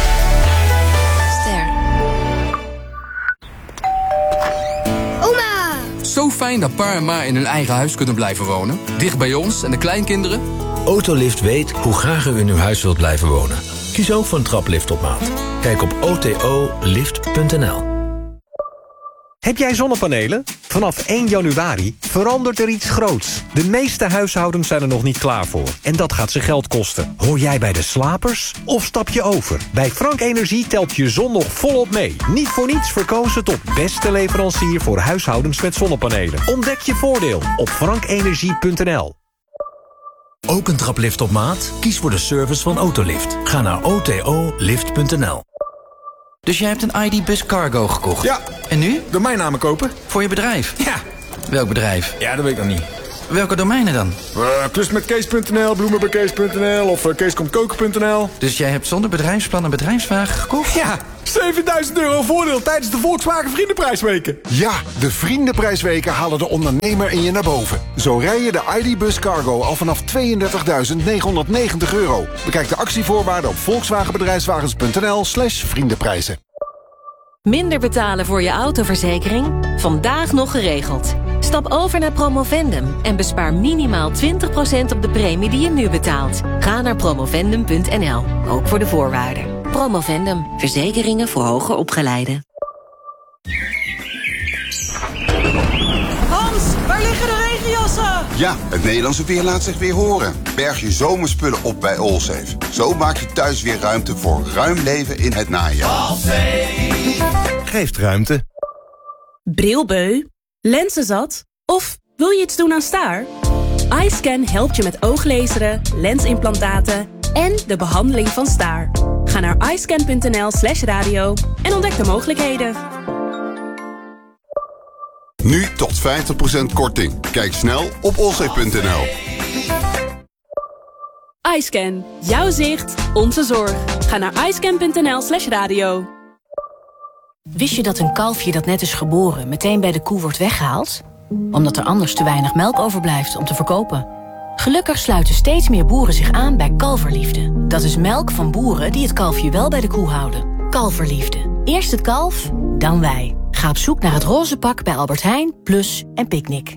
fijn dat pa en ma in hun eigen huis kunnen blijven wonen. Dicht bij ons en de kleinkinderen. Autolift weet hoe graag u in uw huis wilt blijven wonen. Kies ook voor een traplift op maat. Kijk op otolift.nl. Heb jij zonnepanelen? Vanaf 1 januari verandert er iets groots. De meeste huishoudens zijn er nog niet klaar voor. En dat gaat ze geld kosten. Hoor jij bij de slapers of stap je over? Bij Frank Energie telt je zon nog volop mee. Niet voor niets verkozen tot beste leverancier voor huishoudens met zonnepanelen. Ontdek je voordeel op frankenergie.nl. Ook een traplift op maat? Kies voor de service van Autolift. Ga naar otolift.nl. Dus jij hebt een ID-Bus Cargo gekocht? Ja. En nu? Domeinnamen kopen. Voor je bedrijf? Ja. Welk bedrijf? Ja, dat weet ik nog niet. Welke domeinen dan? Klusmetkees.nl, bloemenbekees.nl of keeskomtkoken.nl. Dus jij hebt zonder bedrijfsplan een bedrijfswagen gekocht? Ja, €7.000 voordeel tijdens de Volkswagen Vriendenprijsweken. Ja, de Vriendenprijsweken halen de ondernemer in je naar boven. Zo rij je de ID-Bus Cargo al vanaf €32.990. Bekijk de actievoorwaarden op volkswagenbedrijfswagens.nl/vriendenprijzen. Minder betalen voor je autoverzekering? Vandaag nog geregeld. Stap over naar Promovendum en bespaar minimaal 20% op de premie die je nu betaalt. Ga naar promovendum.nl, ook voor de voorwaarden. Promovendum, verzekeringen voor hoger opgeleiden. Hans, waar liggen de regenjassen? Ja, het Nederlandse weer laat zich weer horen. Berg je zomerspullen op bij Allsafe. Zo maak je thuis weer ruimte voor ruim leven in het najaar. Allsafe geeft ruimte. Brilbeu? Lenzenzat? Of wil je iets doen aan staar? iScan helpt je met ooglezeren, lensimplantaten en de behandeling van staar. Ga naar iscan.nl/radio en ontdek de mogelijkheden. Nu tot 50% korting. Kijk snel op allsafe.nl. iScan. Jouw zicht, onze zorg. Ga naar iscan.nl/radio. Wist je dat een kalfje dat net is geboren meteen bij de koe wordt weggehaald? Omdat er anders te weinig melk overblijft om te verkopen. Gelukkig sluiten steeds meer boeren zich aan bij Kalverliefde. Dat is melk van boeren die het kalfje wel bij de koe houden. Kalverliefde. Eerst het kalf, dan wij. Ga op zoek naar het roze pak bij Albert Heijn, Plus en Picnic.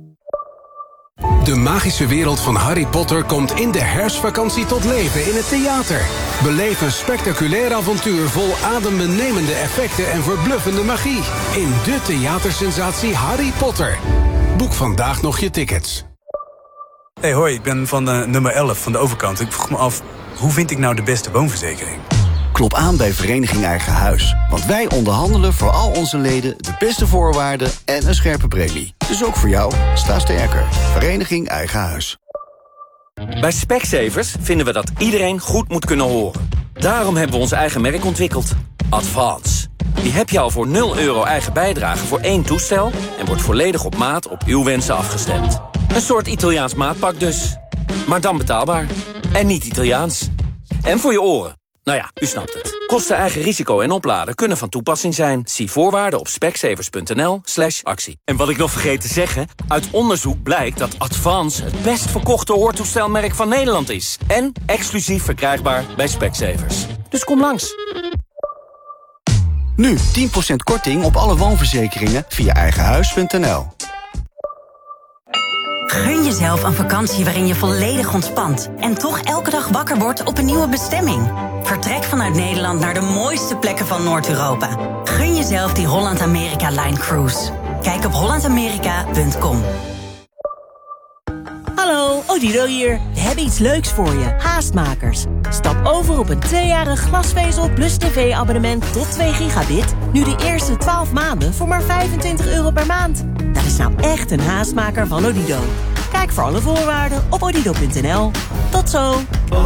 De magische wereld van Harry Potter komt in de herfstvakantie tot leven in het theater. Beleef een spectaculair avontuur vol adembenemende effecten en verbluffende magie. In de theatersensatie Harry Potter. Boek vandaag nog je tickets. Hey, hoi, ik ben van nummer 11 van de overkant. Ik vroeg me af, hoe vind ik nou de beste woonverzekering? Klop aan bij Vereniging Eigen Huis. Want wij onderhandelen voor al onze leden de beste voorwaarden en een scherpe premie. Dus ook voor jou, sta sterker. Vereniging Eigen Huis. Bij Specsavers vinden we dat iedereen goed moet kunnen horen. Daarom hebben we ons eigen merk ontwikkeld. Advance. Die heb je al voor €0 eigen bijdrage voor 1 toestel... en wordt volledig op maat op uw wensen afgestemd. Een soort Italiaans maatpak dus. Maar dan betaalbaar. En niet Italiaans. En voor je oren. Nou ja, u snapt het. Kosten, eigen risico en opladen kunnen van toepassing zijn. Zie voorwaarden op specsavers.nl/actie. En wat ik nog vergeet te zeggen... uit onderzoek blijkt dat Advance het best verkochte hoortoestelmerk van Nederland is. En exclusief verkrijgbaar bij Specsavers. Dus kom langs. Nu 10% korting op alle woonverzekeringen via eigenhuis.nl. Gun jezelf een vakantie waarin je volledig ontspant en toch elke dag wakker wordt op een nieuwe bestemming. Vertrek vanuit Nederland naar de mooiste plekken van Noord-Europa. Gun jezelf die Holland-Amerika-Line Cruise. Kijk op hollandamerika.com. Hallo, Odido hier. We hebben iets leuks voor je. Haastmakers. Stap over op een 2-jarig glasvezel plus tv-abonnement tot 2 gigabit. Nu de eerste 12 maanden voor maar €25 per maand. Dat is nou echt een haastmaker van Odido. Kijk voor alle voorwaarden op odido.nl. Tot zo.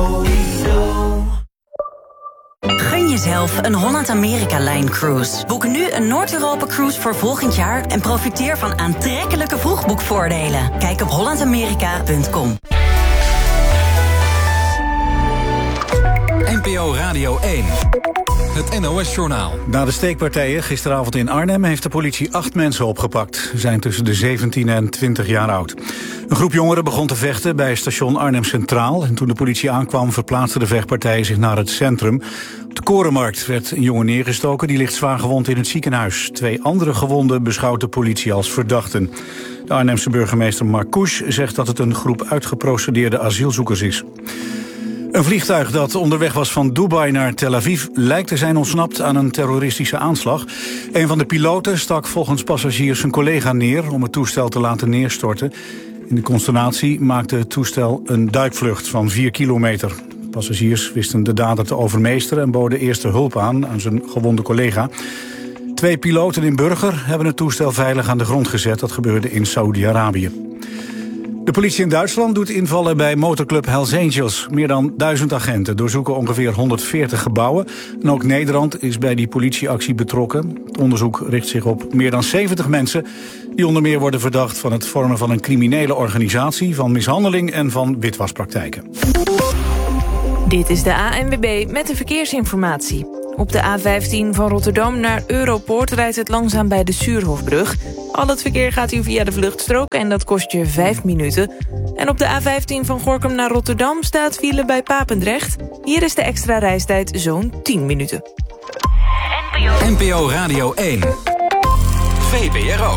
Gun jezelf een Holland-Amerika-Line Cruise. Boek nu een Noord-Europa-cruise voor volgend jaar... en profiteer van aantrekkelijke vroegboekvoordelen. Kijk op hollandamerika.com. NPO Radio 1. het NOS-journaal. Na de steekpartijen gisteravond in Arnhem heeft de politie 8 mensen opgepakt. Ze zijn tussen de 17 en 20 jaar oud. Een groep jongeren begon te vechten bij station Arnhem Centraal. En toen de politie aankwam verplaatsten de vechtpartijen zich naar het centrum. Op de Korenmarkt werd een jongen neergestoken. Die ligt zwaar gewond in het ziekenhuis. 2 andere gewonden beschouwt de politie als verdachten. De Arnhemse burgemeester Marcouch zegt dat het een groep uitgeprocedeerde asielzoekers is. Een vliegtuig dat onderweg was van Dubai naar Tel Aviv lijkt te zijn ontsnapt aan een terroristische aanslag. Een van de piloten stak volgens passagiers zijn collega neer om het toestel te laten neerstorten. In de consternatie maakte het toestel een duikvlucht van 4 kilometer. Passagiers wisten de dader te overmeesteren en boden eerste hulp aan zijn gewonde collega. 2 piloten in Burger hebben het toestel veilig aan de grond gezet. Dat gebeurde in Saoedi-Arabië. De politie in Duitsland doet invallen bij motorclub Hells Angels. Meer dan 1000 agenten doorzoeken ongeveer 140 gebouwen. En ook Nederland is bij die politieactie betrokken. Het onderzoek richt zich op meer dan 70 mensen... die onder meer worden verdacht van het vormen van een criminele organisatie... van mishandeling en van witwaspraktijken. Dit is de ANWB met de verkeersinformatie. Op de A15 van Rotterdam naar Europoort rijdt het langzaam bij de Suurhofbrug. Al het verkeer gaat hier via de vluchtstrook en dat kost je 5 minuten. En op de A15 van Gorinchem naar Rotterdam staat file bij Papendrecht. Hier is de extra reistijd zo'n 10 minuten. NPO Radio 1. VPRO.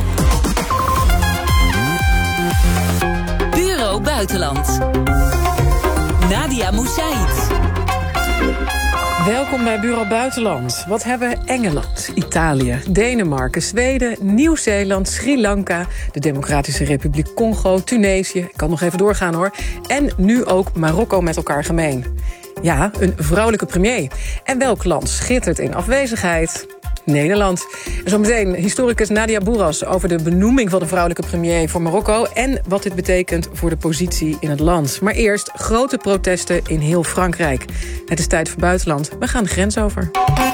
Bureau Buitenland. Nadia Moussaïd. Welkom bij Bureau Buitenland. Wat hebben Engeland, Italië, Denemarken, Zweden, Nieuw-Zeeland, Sri Lanka... de Democratische Republiek Congo, Tunesië... ik kan nog even doorgaan hoor... en nu ook Marokko met elkaar gemeen? Ja, een vrouwelijke premier. En welk land schittert in afwezigheid? Nederland. En zometeen historicus Nadia Boeras over de benoeming van de vrouwelijke premier voor Marokko... en wat dit betekent voor de positie in het land. Maar eerst grote protesten in heel Frankrijk. Het is tijd voor buitenland. We gaan de grens over.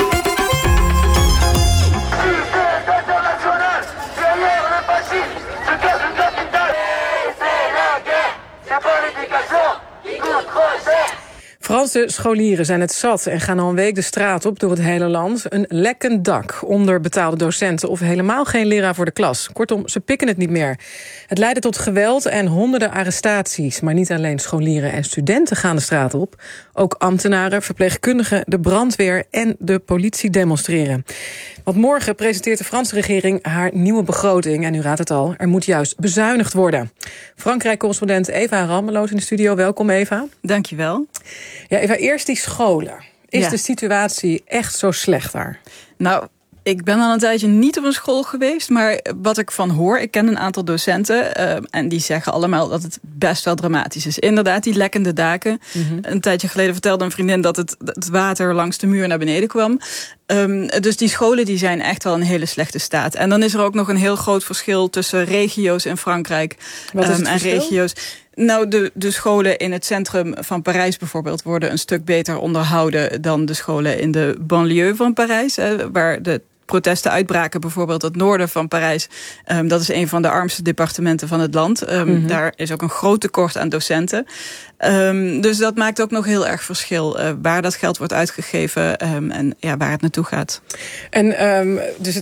Franse scholieren zijn het zat en gaan al een week de straat op door het hele land. Een lekkend dak, onderbetaalde docenten of helemaal geen leraar voor de klas. Kortom, ze pikken het niet meer. Het leidde tot geweld en honderden arrestaties. Maar niet alleen scholieren en studenten gaan de straat op. Ook ambtenaren, verpleegkundigen, de brandweer en de politie demonstreren. Want morgen presenteert de Franse regering haar nieuwe begroting. En u raadt het al, er moet juist bezuinigd worden. Frankrijk-correspondent Eva Rammeloos in de studio. Welkom Eva. Dankjewel. Ja, Eva, eerst die scholen. Is de situatie echt zo slecht daar? Nou, ik ben al een tijdje niet op een school geweest, maar wat ik van hoor, ik ken een aantal docenten en die zeggen allemaal dat het best wel dramatisch is. Inderdaad, die lekkende daken. Mm-hmm. Een tijdje geleden vertelde een vriendin dat het water langs de muur naar beneden kwam. Dus die scholen die zijn echt wel in een hele slechte staat. En dan is er ook nog een heel groot verschil tussen regio's in Frankrijk en regio's. Nou, de scholen in het centrum van Parijs bijvoorbeeld worden een stuk beter onderhouden dan de scholen in de banlieue van Parijs, waar de protesten uitbraken, bijvoorbeeld het noorden van Parijs. Dat is een van de armste departementen van het land. Daar is ook een groot tekort aan docenten. Dus dat maakt ook nog heel erg verschil waar dat geld wordt uitgegeven en waar het naartoe gaat. En dus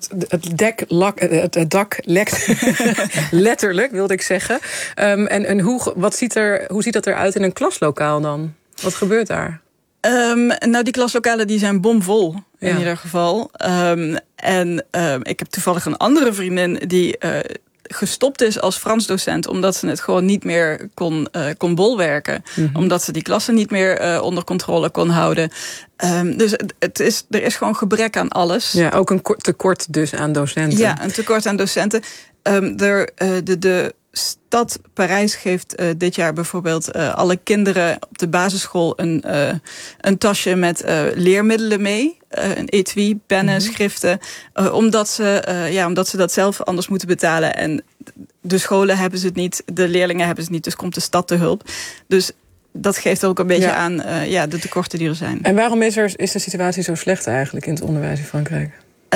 het dak lekt letterlijk, wilde ik zeggen. En hoe ziet dat eruit in een klaslokaal dan? Wat gebeurt daar? Nou, die klaslokalen die zijn bomvol in ieder geval. Ik heb toevallig een andere vriendin die gestopt is als Frans docent omdat ze het gewoon niet meer kon bolwerken. Mm-hmm. Omdat ze die klassen niet meer onder controle kon houden. Dus er is gewoon gebrek aan alles. Ja, ook een tekort dus aan docenten. Ja, een tekort aan docenten. De stad Parijs geeft dit jaar bijvoorbeeld alle kinderen op de basisschool een tasje met leermiddelen mee. Een etui, pennen, schriften. Omdat ze dat zelf anders moeten betalen. En de scholen hebben ze het niet, de leerlingen hebben ze het niet. Dus komt de stad te hulp. Dus dat geeft ook een beetje aan de tekorten die er zijn. En waarom is de situatie zo slecht eigenlijk in het onderwijs in Frankrijk?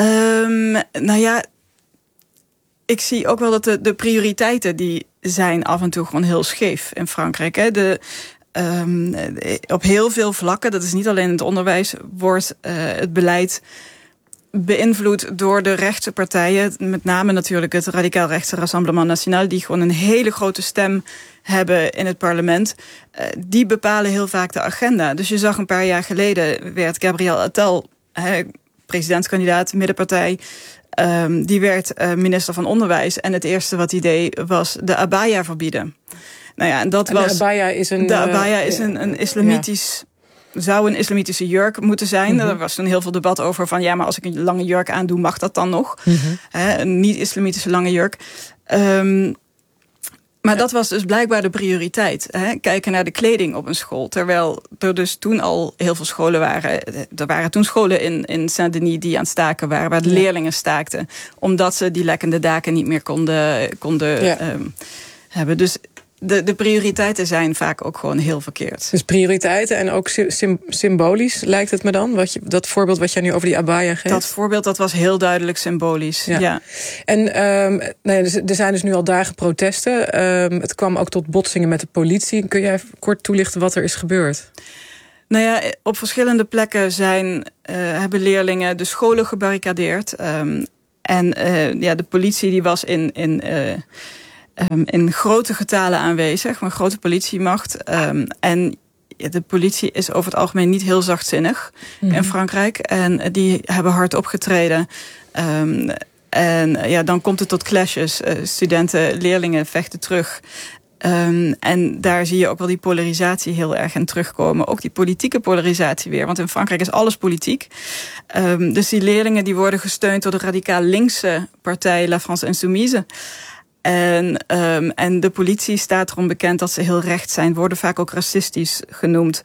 Ik zie ook wel dat de prioriteiten die zijn af en toe gewoon heel scheef in Frankrijk. Hè. Op heel veel vlakken, dat is niet alleen in het onderwijs, wordt het beleid beïnvloed door de rechtse partijen. Met name natuurlijk het radicaal-rechtse Rassemblement National, die gewoon een hele grote stem hebben in het parlement. Die bepalen heel vaak de agenda. Dus je zag een paar jaar geleden, werd Gabriel Attal, presidentskandidaat, middenpartij, die werd minister van Onderwijs. En het eerste wat hij deed was de abaya verbieden. Nou ja, en dat was. De abaya is een islamitisch. Zou een islamitische jurk moeten zijn. Mm-hmm. Er was toen heel veel debat over van ja, maar als ik een lange jurk aandoe, mag dat dan nog? Mm-hmm. Een niet-islamitische lange jurk. Maar dat was dus blijkbaar de prioriteit. Kijken naar de kleding op een school. Terwijl er dus toen al heel veel scholen waren. Er waren toen scholen in Saint-Denis die aan het staken waren. Waar de leerlingen staakten. Omdat ze die lekkende daken niet meer konden hebben. Dus de prioriteiten zijn vaak ook gewoon heel verkeerd. Dus prioriteiten en ook symbolisch lijkt het me dan? Dat voorbeeld wat jij nu over die abaya geeft? Dat voorbeeld dat was heel duidelijk symbolisch, ja. En er zijn dus nu al dagen protesten. Het kwam ook tot botsingen met de politie. Kun jij kort toelichten wat er is gebeurd? Nou ja, op verschillende plekken hebben leerlingen de scholen gebarricadeerd. De politie die was in grote getalen aanwezig, een grote politiemacht. En de politie is over het algemeen niet heel zachtzinnig in Frankrijk. En die hebben hard opgetreden. Dan komt het tot clashes. Studenten, leerlingen vechten terug. En daar zie je ook wel die polarisatie heel erg in terugkomen. Ook die politieke polarisatie weer. Want in Frankrijk is alles politiek. Dus die leerlingen die worden gesteund door de radicaal linkse partij La France Insoumise. En de politie staat erom bekend dat ze heel rechts zijn. Worden vaak ook racistisch genoemd.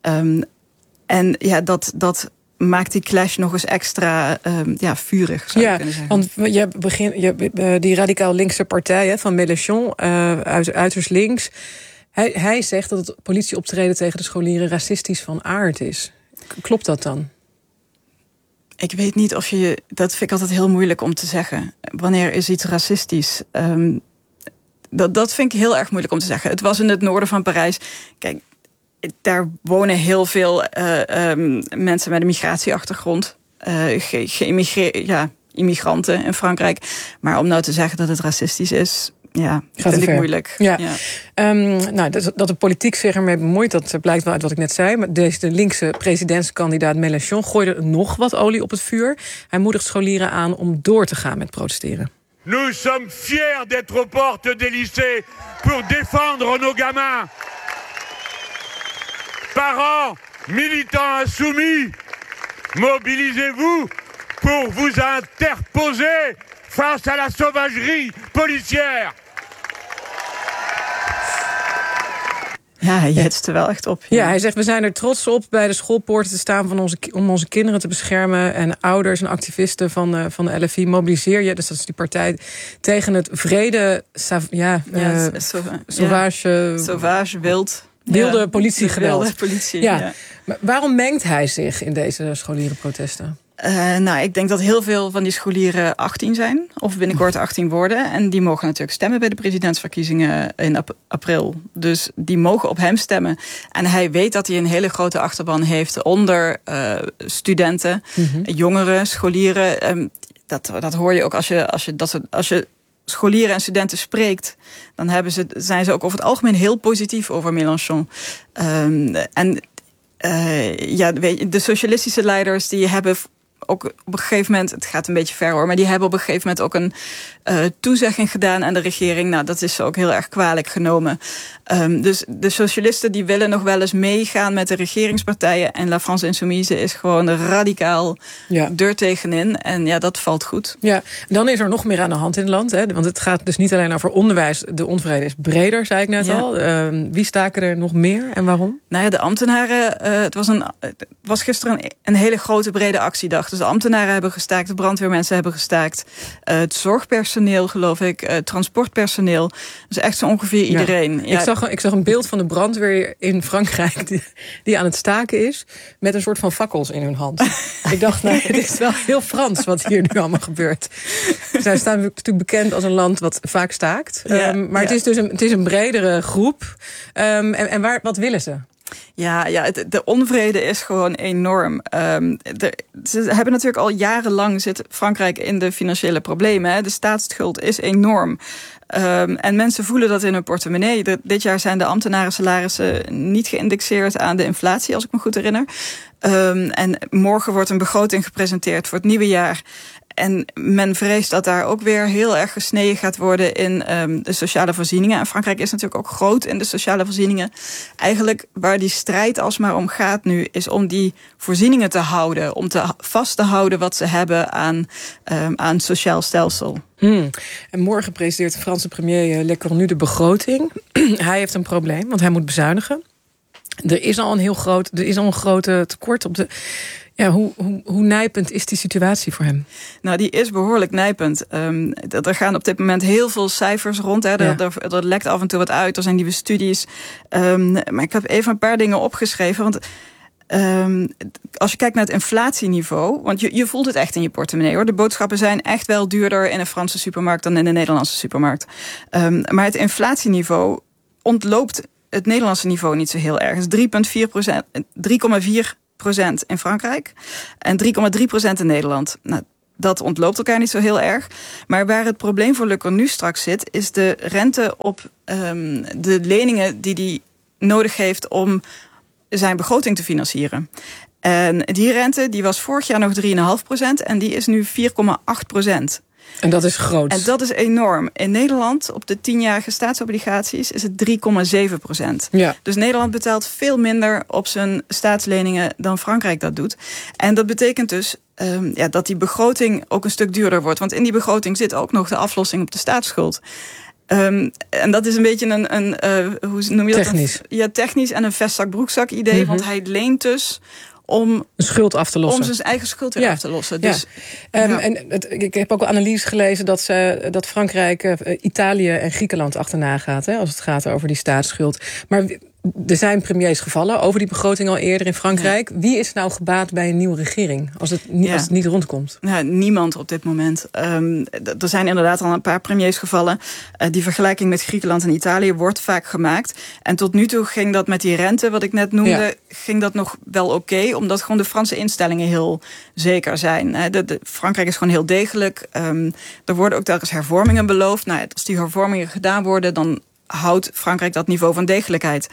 Dat maakt die clash nog eens extra vurig, zou je kunnen zeggen. Want die radicaal linkse partij van Mélenchon, uiterst links. Hij zegt dat het politieoptreden tegen de scholieren racistisch van aard is. Klopt dat dan? Ik weet niet of dat vind ik altijd heel moeilijk om te zeggen. Wanneer is iets racistisch? Dat vind ik heel erg moeilijk om te zeggen. Het was in het noorden van Parijs. Kijk, daar wonen heel veel mensen met een migratieachtergrond. Immigranten in Frankrijk. Maar om nou te zeggen dat het racistisch is, vind ik moeilijk. Ja. Dat de politiek zich ermee bemoeit, dat blijkt wel uit wat ik net zei. Maar de linkse presidentskandidaat Mélenchon gooide nog wat olie op het vuur. Hij moedigt scholieren aan om door te gaan met protesteren. Nous sommes fiers d'être aux portes des lycées pour défendre nos gamins. Parents, militants insoumis, mobilisez-vous pour vous interposer face à la sauvagerie policière. Ja, hij jetst er wel echt op. Ja, hij zegt, we zijn er trots op bij de schoolpoorten te staan om onze kinderen te beschermen. En ouders en activisten van de LFI mobiliseer je. Dus dat is die partij tegen het vrede, sauvage, wilde politiegeweld. Wilde politie, ja. Maar waarom mengt hij zich in deze scholierenprotesten? Ik denk dat heel veel van die scholieren 18 zijn. Of binnenkort 18 worden. En die mogen natuurlijk stemmen bij de presidentsverkiezingen in april. Dus die mogen op hem stemmen. En hij weet dat hij een hele grote achterban heeft onder studenten, jongeren, scholieren. Dat hoor je ook als je scholieren en studenten spreekt, dan zijn ze ook over het algemeen heel positief over Mélenchon. De socialistische leiders die hebben ook op een gegeven moment, het gaat een beetje ver hoor, maar die hebben op een gegeven moment ook een toezegging gedaan aan de regering. Nou, dat is ook heel erg kwalijk genomen. Dus de socialisten die willen nog wel eens meegaan met de regeringspartijen. En La France Insoumise is gewoon radicaal deur tegenin. En dat valt goed. Ja, dan is er nog meer aan de hand in het land. Hè? Want het gaat dus niet alleen over onderwijs. De onvrede is breder, zei ik net al. Wie staken er nog meer en waarom? Nou ja, de ambtenaren. Het was gisteren een hele grote brede actiedag. Dus de ambtenaren hebben gestaakt, de brandweermensen hebben gestaakt. Het zorgpersoneel, geloof ik, transportpersoneel. Dus echt zo ongeveer iedereen. Ja. Ik zag een beeld van de brandweer in Frankrijk die aan het staken is, met een soort van fakkels in hun hand. Ik dacht, dit is wel heel Frans wat hier nu allemaal gebeurt. Zij staan natuurlijk bekend als een land wat vaak staakt. Maar het is een bredere groep. Wat willen ze? Ja, de onvrede is gewoon enorm. Ze hebben natuurlijk al jarenlang zit Frankrijk in de financiële problemen. Hè. De staatsschuld is enorm. En mensen voelen dat in hun portemonnee. Dit jaar zijn de ambtenarensalarissen niet geïndexeerd aan de inflatie, als ik me goed herinner. En morgen wordt een begroting gepresenteerd voor het nieuwe jaar. En men vreest dat daar ook weer heel erg gesneden gaat worden in de sociale voorzieningen. En Frankrijk is natuurlijk ook groot in de sociale voorzieningen. Eigenlijk waar die strijd alsmaar om gaat nu, is om die voorzieningen te houden. Om vast te houden wat ze hebben aan sociaal stelsel. En morgen presenteert de Franse premier Lecornu de begroting. Hij heeft een probleem, want hij moet bezuinigen. Er is al een grote tekort op de... Ja, hoe nijpend is die situatie voor hem? Nou, die is behoorlijk nijpend. Er gaan op dit moment heel veel cijfers rond. Hè. Er lekt af en toe wat uit, er zijn nieuwe studies. Maar ik heb even een paar dingen opgeschreven. Want als je kijkt naar het inflatieniveau, want je voelt het echt in je portemonnee, hoor. De boodschappen zijn echt wel duurder in een Franse supermarkt dan in de Nederlandse supermarkt. Maar het inflatieniveau ontloopt het Nederlandse niveau niet zo heel erg. Het is 3,4% in Frankrijk en 3,3% in Nederland. Nou, dat ontloopt elkaar niet zo heel erg. Maar waar het probleem voor Lecornu straks zit, is de rente op de leningen die hij nodig heeft om zijn begroting te financieren. En die rente die was vorig jaar nog 3,5% en die is nu 4,8%. En dat is groot. En dat is enorm. In Nederland, op de 10-jarige staatsobligaties, is het 3,7%. Ja. Dus Nederland betaalt veel minder op zijn staatsleningen dan Frankrijk dat doet. En dat betekent dus dat die begroting ook een stuk duurder wordt. Want in die begroting zit ook nog de aflossing op de staatsschuld. En dat is een beetje hoe noem je dat? Technisch. Technisch en een vestzak-broekzak idee. Mm-hmm. Want hij leent dus om een schuld af te lossen. Om zijn eigen schuld weer af te lossen. Dus, ik heb ook wel analyse gelezen dat Frankrijk Italië en Griekenland achterna gaat, hè, als het gaat over die staatsschuld. Maar er zijn premiers gevallen over die begroting al eerder in Frankrijk. Ja. Wie is nou gebaat bij een nieuwe regering als het niet rondkomt? Ja, niemand op dit moment. Er zijn inderdaad al een paar premiers gevallen. Die vergelijking met Griekenland en Italië wordt vaak gemaakt. En tot nu toe ging dat met die rente, wat ik net noemde, ging dat nog wel oké, omdat gewoon de Franse instellingen heel zeker zijn. Frankrijk is gewoon heel degelijk. Er worden ook telkens hervormingen beloofd. Nou, als die hervormingen gedaan worden, dan houdt Frankrijk dat niveau van degelijkheid.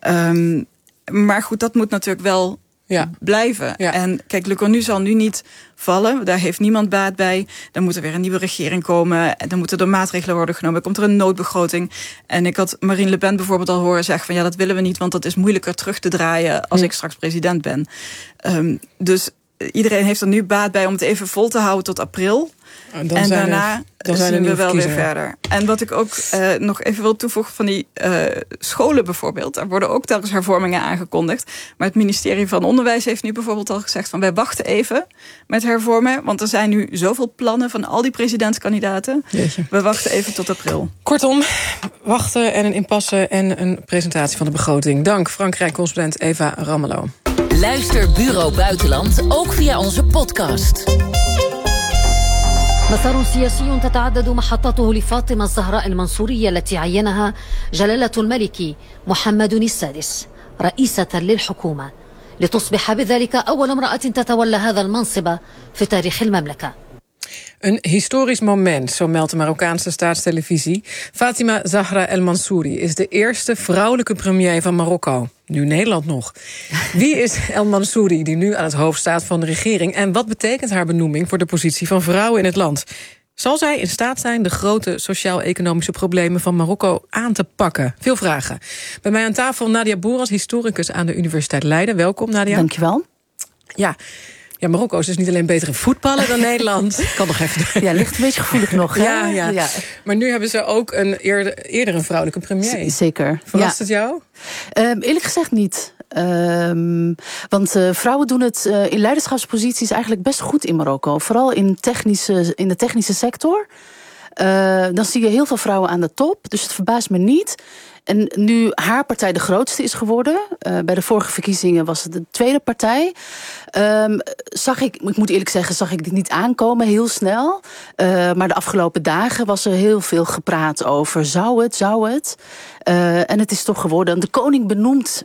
Maar goed, dat moet natuurlijk wel blijven. Ja. En kijk, Lecornu zal nu niet vallen. Daar heeft niemand baat bij. Dan moet er weer een nieuwe regering komen. En dan moeten er maatregelen worden genomen. Komt er een noodbegroting. En ik had Marine Le Pen bijvoorbeeld al horen zeggen van dat willen we niet, want dat is moeilijker terug te draaien als ik straks president ben. Dus iedereen heeft er nu baat bij om het even vol te houden tot april. En daarna zien we wel weer verder. En wat ik ook nog even wil toevoegen van die scholen bijvoorbeeld. Daar worden ook telkens hervormingen aangekondigd. Maar het ministerie van Onderwijs heeft nu bijvoorbeeld al gezegd van wij wachten even met hervormen. Want er zijn nu zoveel plannen van al die presidentskandidaten. Jeetje. We wachten even tot april. Kortom, wachten en een impasse en een presentatie van de begroting. Dank Frankrijk-correspondent Eva Ramelow. Luister Bureau Buitenland ook via onze podcast. مسار سياسي تتعدد محطته لفاطمة الزهراء المنصورية التي عينها جلالة الملك محمد السادس رئيسة للحكومة لتصبح بذلك أول امرأة تتولى هذا المنصب في تاريخ المملكة. Een historisch moment, zo meldt de Marokkaanse staatstelevisie. Fatima Zahra El Mansouri is de eerste vrouwelijke premier van Marokko. Nu Nederland nog. Wie is El Mansouri die nu aan het hoofd staat van de regering? En wat betekent haar benoeming voor de positie van vrouwen in het land? Zal zij in staat zijn de grote sociaal-economische problemen van Marokko aan te pakken? Veel vragen. Bij mij aan tafel Nadia Boeras, historicus aan de Universiteit Leiden. Welkom, Nadia. Dankjewel. Ja, Marokko is dus niet alleen beter in voetballen dan Nederland. Kan nog even. Ja, ligt een beetje gevoelig nog. Hè? Ja. Maar nu hebben ze ook eerder een vrouwelijke premier. Zeker. Verrast het jou? Eerlijk gezegd niet. Want vrouwen doen het in leiderschapsposities eigenlijk best goed in Marokko. Vooral in de technische sector. Dan zie je heel veel vrouwen aan de top. Dus het verbaast me niet. En nu haar partij de grootste is geworden. Bij de vorige verkiezingen was het de tweede partij. Ik moet eerlijk zeggen, zag ik dit niet aankomen heel snel. Maar de afgelopen dagen was er heel veel gepraat over. Zou het? En het is toch geworden. De koning benoemt.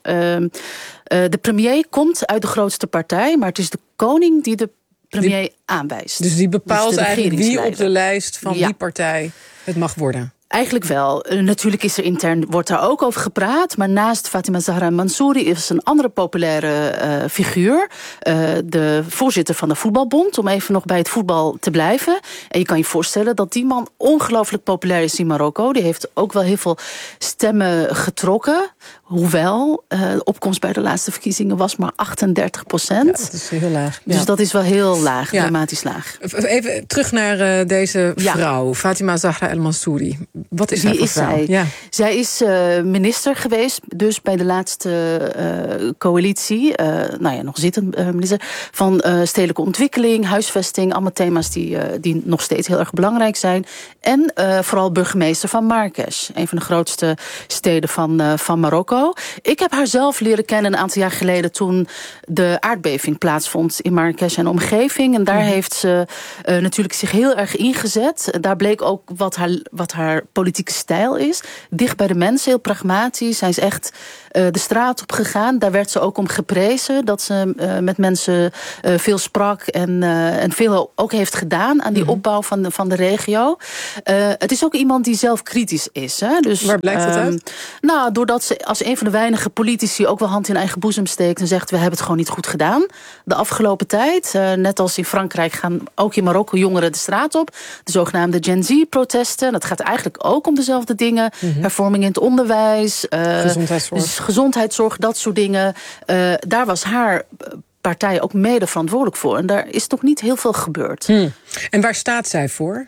De premier komt uit de grootste partij. Maar het is de koning die de premier aanwijst. Dus die bepaalt eigenlijk wie op de lijst van die partij het mag worden. Eigenlijk wel. Natuurlijk is er intern, wordt daar ook over gepraat. Maar naast Fatima Zahra Mansouri is een andere populaire figuur. De voorzitter van de voetbalbond. Om even nog bij het voetbal te blijven. En je kan je voorstellen dat die man ongelooflijk populair is in Marokko. Die heeft ook wel heel veel stemmen getrokken. Hoewel, de opkomst bij de laatste verkiezingen was maar 38%. Ja, dat is heel laag. Dus dat is wel heel laag, dramatisch laag. Even terug naar deze vrouw, Fatima Zahra El Mansouri. Wat is zij voor vrouw? Zij? Ja. Zij is minister geweest, dus bij de laatste coalitie. Nog zittend minister van stedelijke ontwikkeling, huisvesting. Allemaal thema's die nog steeds heel erg belangrijk zijn. En vooral burgemeester van Marrakesh. Een van de grootste steden van Marokko. Ik heb haar zelf leren kennen een aantal jaar geleden toen de aardbeving plaatsvond in Marrakesh en omgeving. En daar heeft ze natuurlijk zich heel erg ingezet. Daar bleek ook wat haar politieke stijl is. Dicht bij de mensen, heel pragmatisch. Zij is echt de straat op gegaan. Daar werd ze ook om geprezen. Dat ze met mensen veel sprak en veel ook heeft gedaan aan die opbouw van de regio. Het is ook iemand die zelf kritisch is. Hè? Dus, waar blijkt dat uit? Doordat ze als een van de weinige politici ook wel hand in eigen boezem steekt en zegt, we hebben het gewoon niet goed gedaan. De afgelopen tijd, net als in Frankrijk, gaan ook in Marokko jongeren de straat op. De zogenaamde Gen Z-protesten. Dat gaat eigenlijk ook om dezelfde dingen. Hervorming in het onderwijs. Gezondheidszorg, dat soort dingen. Daar was haar partij ook mede verantwoordelijk voor. En daar is toch niet heel veel gebeurd. En waar staat zij voor?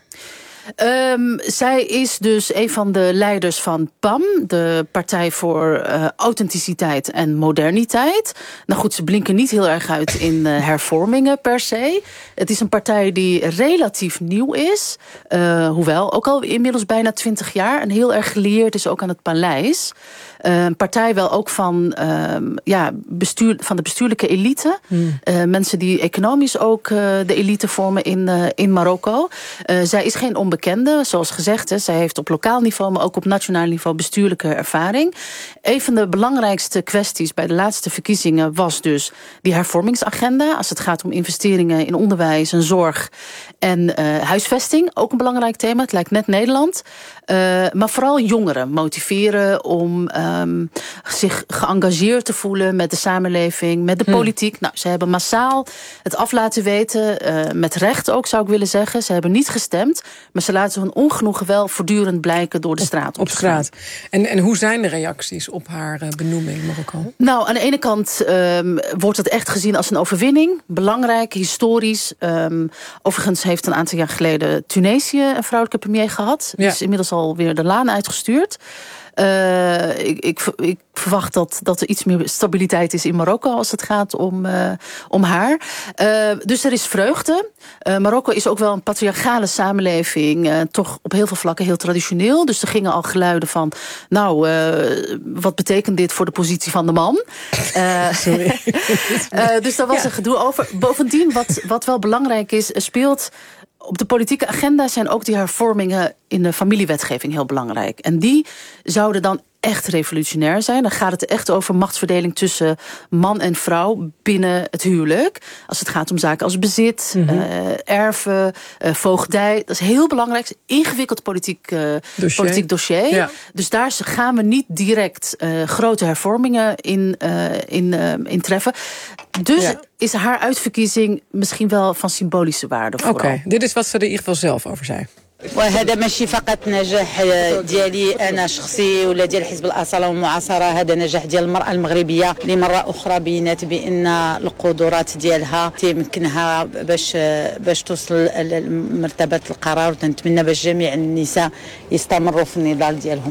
Zij is dus een van de leiders van PAM, de Partij voor Authenticiteit en Moderniteit. Nou goed, ze blinken niet heel erg uit in hervormingen per se. Het is een partij die relatief nieuw is, hoewel ook al inmiddels bijna 20 jaar en heel erg gelieerd is ook aan het paleis. Een partij wel ook van de bestuurlijke elite. Mensen die economisch ook de elite vormen in Marokko. Zij is geen onbekende, zoals gezegd. Zij heeft op lokaal niveau, maar ook op nationaal niveau bestuurlijke ervaring. Een van de belangrijkste kwesties bij de laatste verkiezingen was dus die hervormingsagenda. Als het gaat om investeringen in onderwijs en zorg en huisvesting. Ook een belangrijk thema. Het lijkt net Nederland. Maar vooral jongeren motiveren om zich geëngageerd te voelen met de samenleving, met de politiek. Nou, ze hebben massaal het af laten weten, met recht ook zou ik willen zeggen. Ze hebben niet gestemd, maar ze laten hun ongenoegen wel voortdurend blijken door de straat op straat. En hoe zijn de reacties op haar benoeming in Marokko? Nou, aan de ene kant wordt het echt gezien als een overwinning. Belangrijk, historisch. Overigens heeft een aantal jaar geleden Tunesië een vrouwelijke premier gehad. Die is inmiddels alweer de laan uitgestuurd. Ik verwacht dat er iets meer stabiliteit is in Marokko als het gaat om haar. Dus er is vreugde. Marokko is ook wel een patriarchale samenleving. Toch op heel veel vlakken heel traditioneel. Dus er gingen al geluiden van, wat betekent dit voor de positie van de man? Sorry. Dus daar was een gedoe over. Bovendien, wat wel belangrijk is, speelt op de politieke agenda zijn ook die hervormingen in de familiewetgeving heel belangrijk. En die zouden dan echt revolutionair zijn. Dan gaat het echt over machtsverdeling tussen man en vrouw binnen het huwelijk. Als het gaat om zaken als bezit, erven, voogdij. Dat is heel belangrijk. Ingewikkeld politiek dossier. Ja. Dus daar gaan we niet direct grote hervormingen in treffen. Dus is haar uitverkiezing misschien wel van symbolische waarde. Oké, dit is wat ze er in ieder geval zelf over zei. وهذا ماشي فقط نجاح ديالي انا شخصي ولا ديال حزب الاصاله والمعاصره هذا نجاح ديال المراه المغربيه لمره اخرى بينات بان القدرات ديالها تمكنها باش توصل لمرتبه القرار ونتمنى باش جميع النساء يستمروا في النضال ديالهم.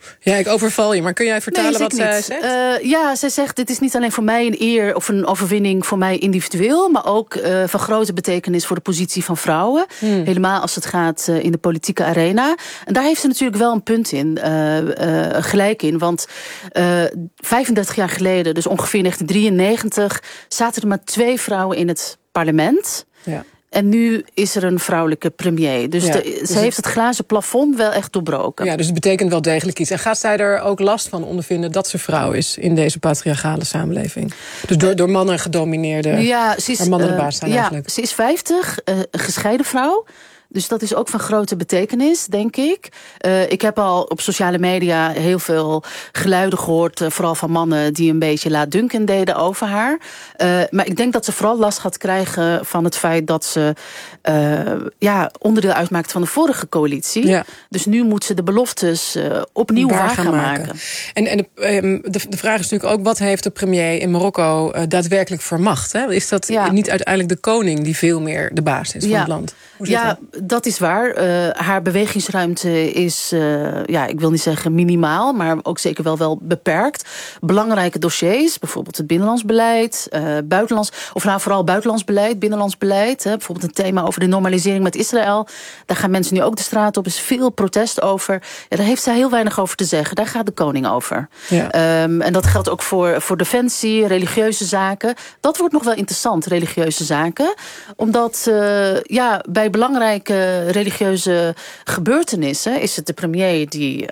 Ja, ik overval je, maar kun jij vertalen wat zij zegt? Zij zegt, dit is niet alleen voor mij een eer of een overwinning voor mij individueel, maar ook van grote betekenis voor de positie van vrouwen. Helemaal als het gaat in de politieke arena. En daar heeft ze natuurlijk wel een punt in, gelijk in. Want 35 jaar geleden, dus ongeveer 1993, zaten er maar 2 vrouwen in het parlement. Ja. En nu is er een vrouwelijke premier. Dus ze heeft het glazen plafond wel echt doorbroken. Ja, dus het betekent wel degelijk iets. En gaat zij er ook last van ondervinden dat ze vrouw is in deze patriarchale samenleving? Dus door mannen gedomineerde, waar mannen de baas zijn eigenlijk. Ze is 50, een gescheiden vrouw. Dus dat is ook van grote betekenis, denk ik. Ik heb al op sociale media heel veel geluiden gehoord, vooral van mannen die een beetje laatdunkend deden over haar. Maar ik denk dat ze vooral last gaat krijgen van het feit dat ze onderdeel uitmaakt van de vorige coalitie. Ja. Dus nu moet ze de beloftes opnieuw waar gaan maken. En de vraag is natuurlijk ook, wat heeft de premier in Marokko daadwerkelijk vermacht? Hè? Is dat niet uiteindelijk de koning die veel meer de baas is van het land? Dat is waar. Haar bewegingsruimte is, ik wil niet zeggen minimaal, maar ook zeker wel beperkt. Belangrijke dossiers, bijvoorbeeld het binnenlands beleid, vooral buitenlands beleid, binnenlands beleid. Bijvoorbeeld een thema over de normalisering met Israël. Daar gaan mensen nu ook de straat op. Er is veel protest over. Ja, daar heeft zij heel weinig over te zeggen. Daar gaat de koning over. Ja. En dat geldt ook voor defensie, religieuze zaken. Dat wordt nog wel interessant, religieuze zaken. Omdat bij belangrijke religieuze gebeurtenissen is het de premier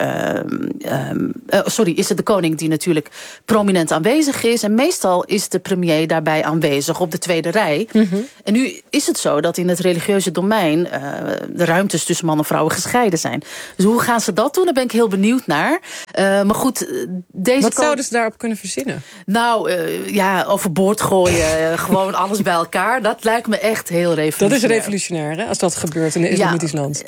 is het de koning die natuurlijk prominent aanwezig is. En meestal is de premier daarbij aanwezig op de tweede rij. Mm-hmm. En nu is het zo dat in het religieuze domein de ruimtes tussen man en vrouwen gescheiden zijn. Dus hoe gaan ze dat doen? Daar ben ik heel benieuwd naar. Maar goed, wat zouden ze daarop kunnen verzinnen? Nou, overboord gooien. Gewoon alles bij elkaar. Dat lijkt me echt heel revolutionair. Dat is revolutionair, hè? Als dat gebeurt in een islamitisch land.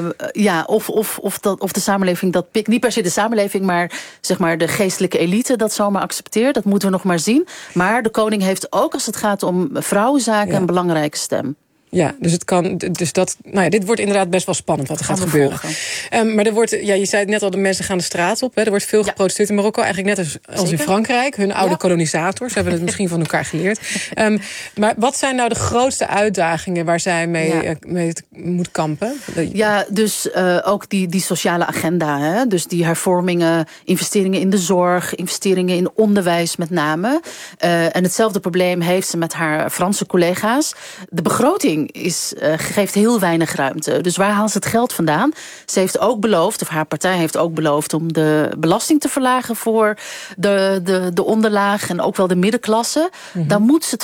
Of de samenleving dat pikt. Niet per se de samenleving, maar zeg maar de geestelijke elite dat zomaar accepteert. Dat moeten we nog maar zien. Maar de koning heeft ook, als het gaat om vrouwenzaken, een belangrijke stem. Ja, dus het kan. Dus dit wordt inderdaad best wel spannend wat er gaat gebeuren. Maar er wordt, je zei het net al, de mensen gaan de straat op. Hè. Er wordt veel geprotesteerd in Marokko, eigenlijk net als in Frankrijk. Hun oude kolonisators hebben het misschien van elkaar geleerd. Maar wat zijn nou de grootste uitdagingen waar zij mee moet kampen? Ja, dus ook die sociale agenda. Hè. Dus die hervormingen, investeringen in de zorg, investeringen in onderwijs met name. En hetzelfde probleem heeft ze met haar Franse collega's. De begroting geeft heel weinig ruimte. Dus waar haalt ze het geld vandaan? Ze heeft ook beloofd, of haar partij heeft ook beloofd, om de belasting te verlagen voor de onderlaag en ook wel de middenklasse. Mm-hmm. Dan moet ze het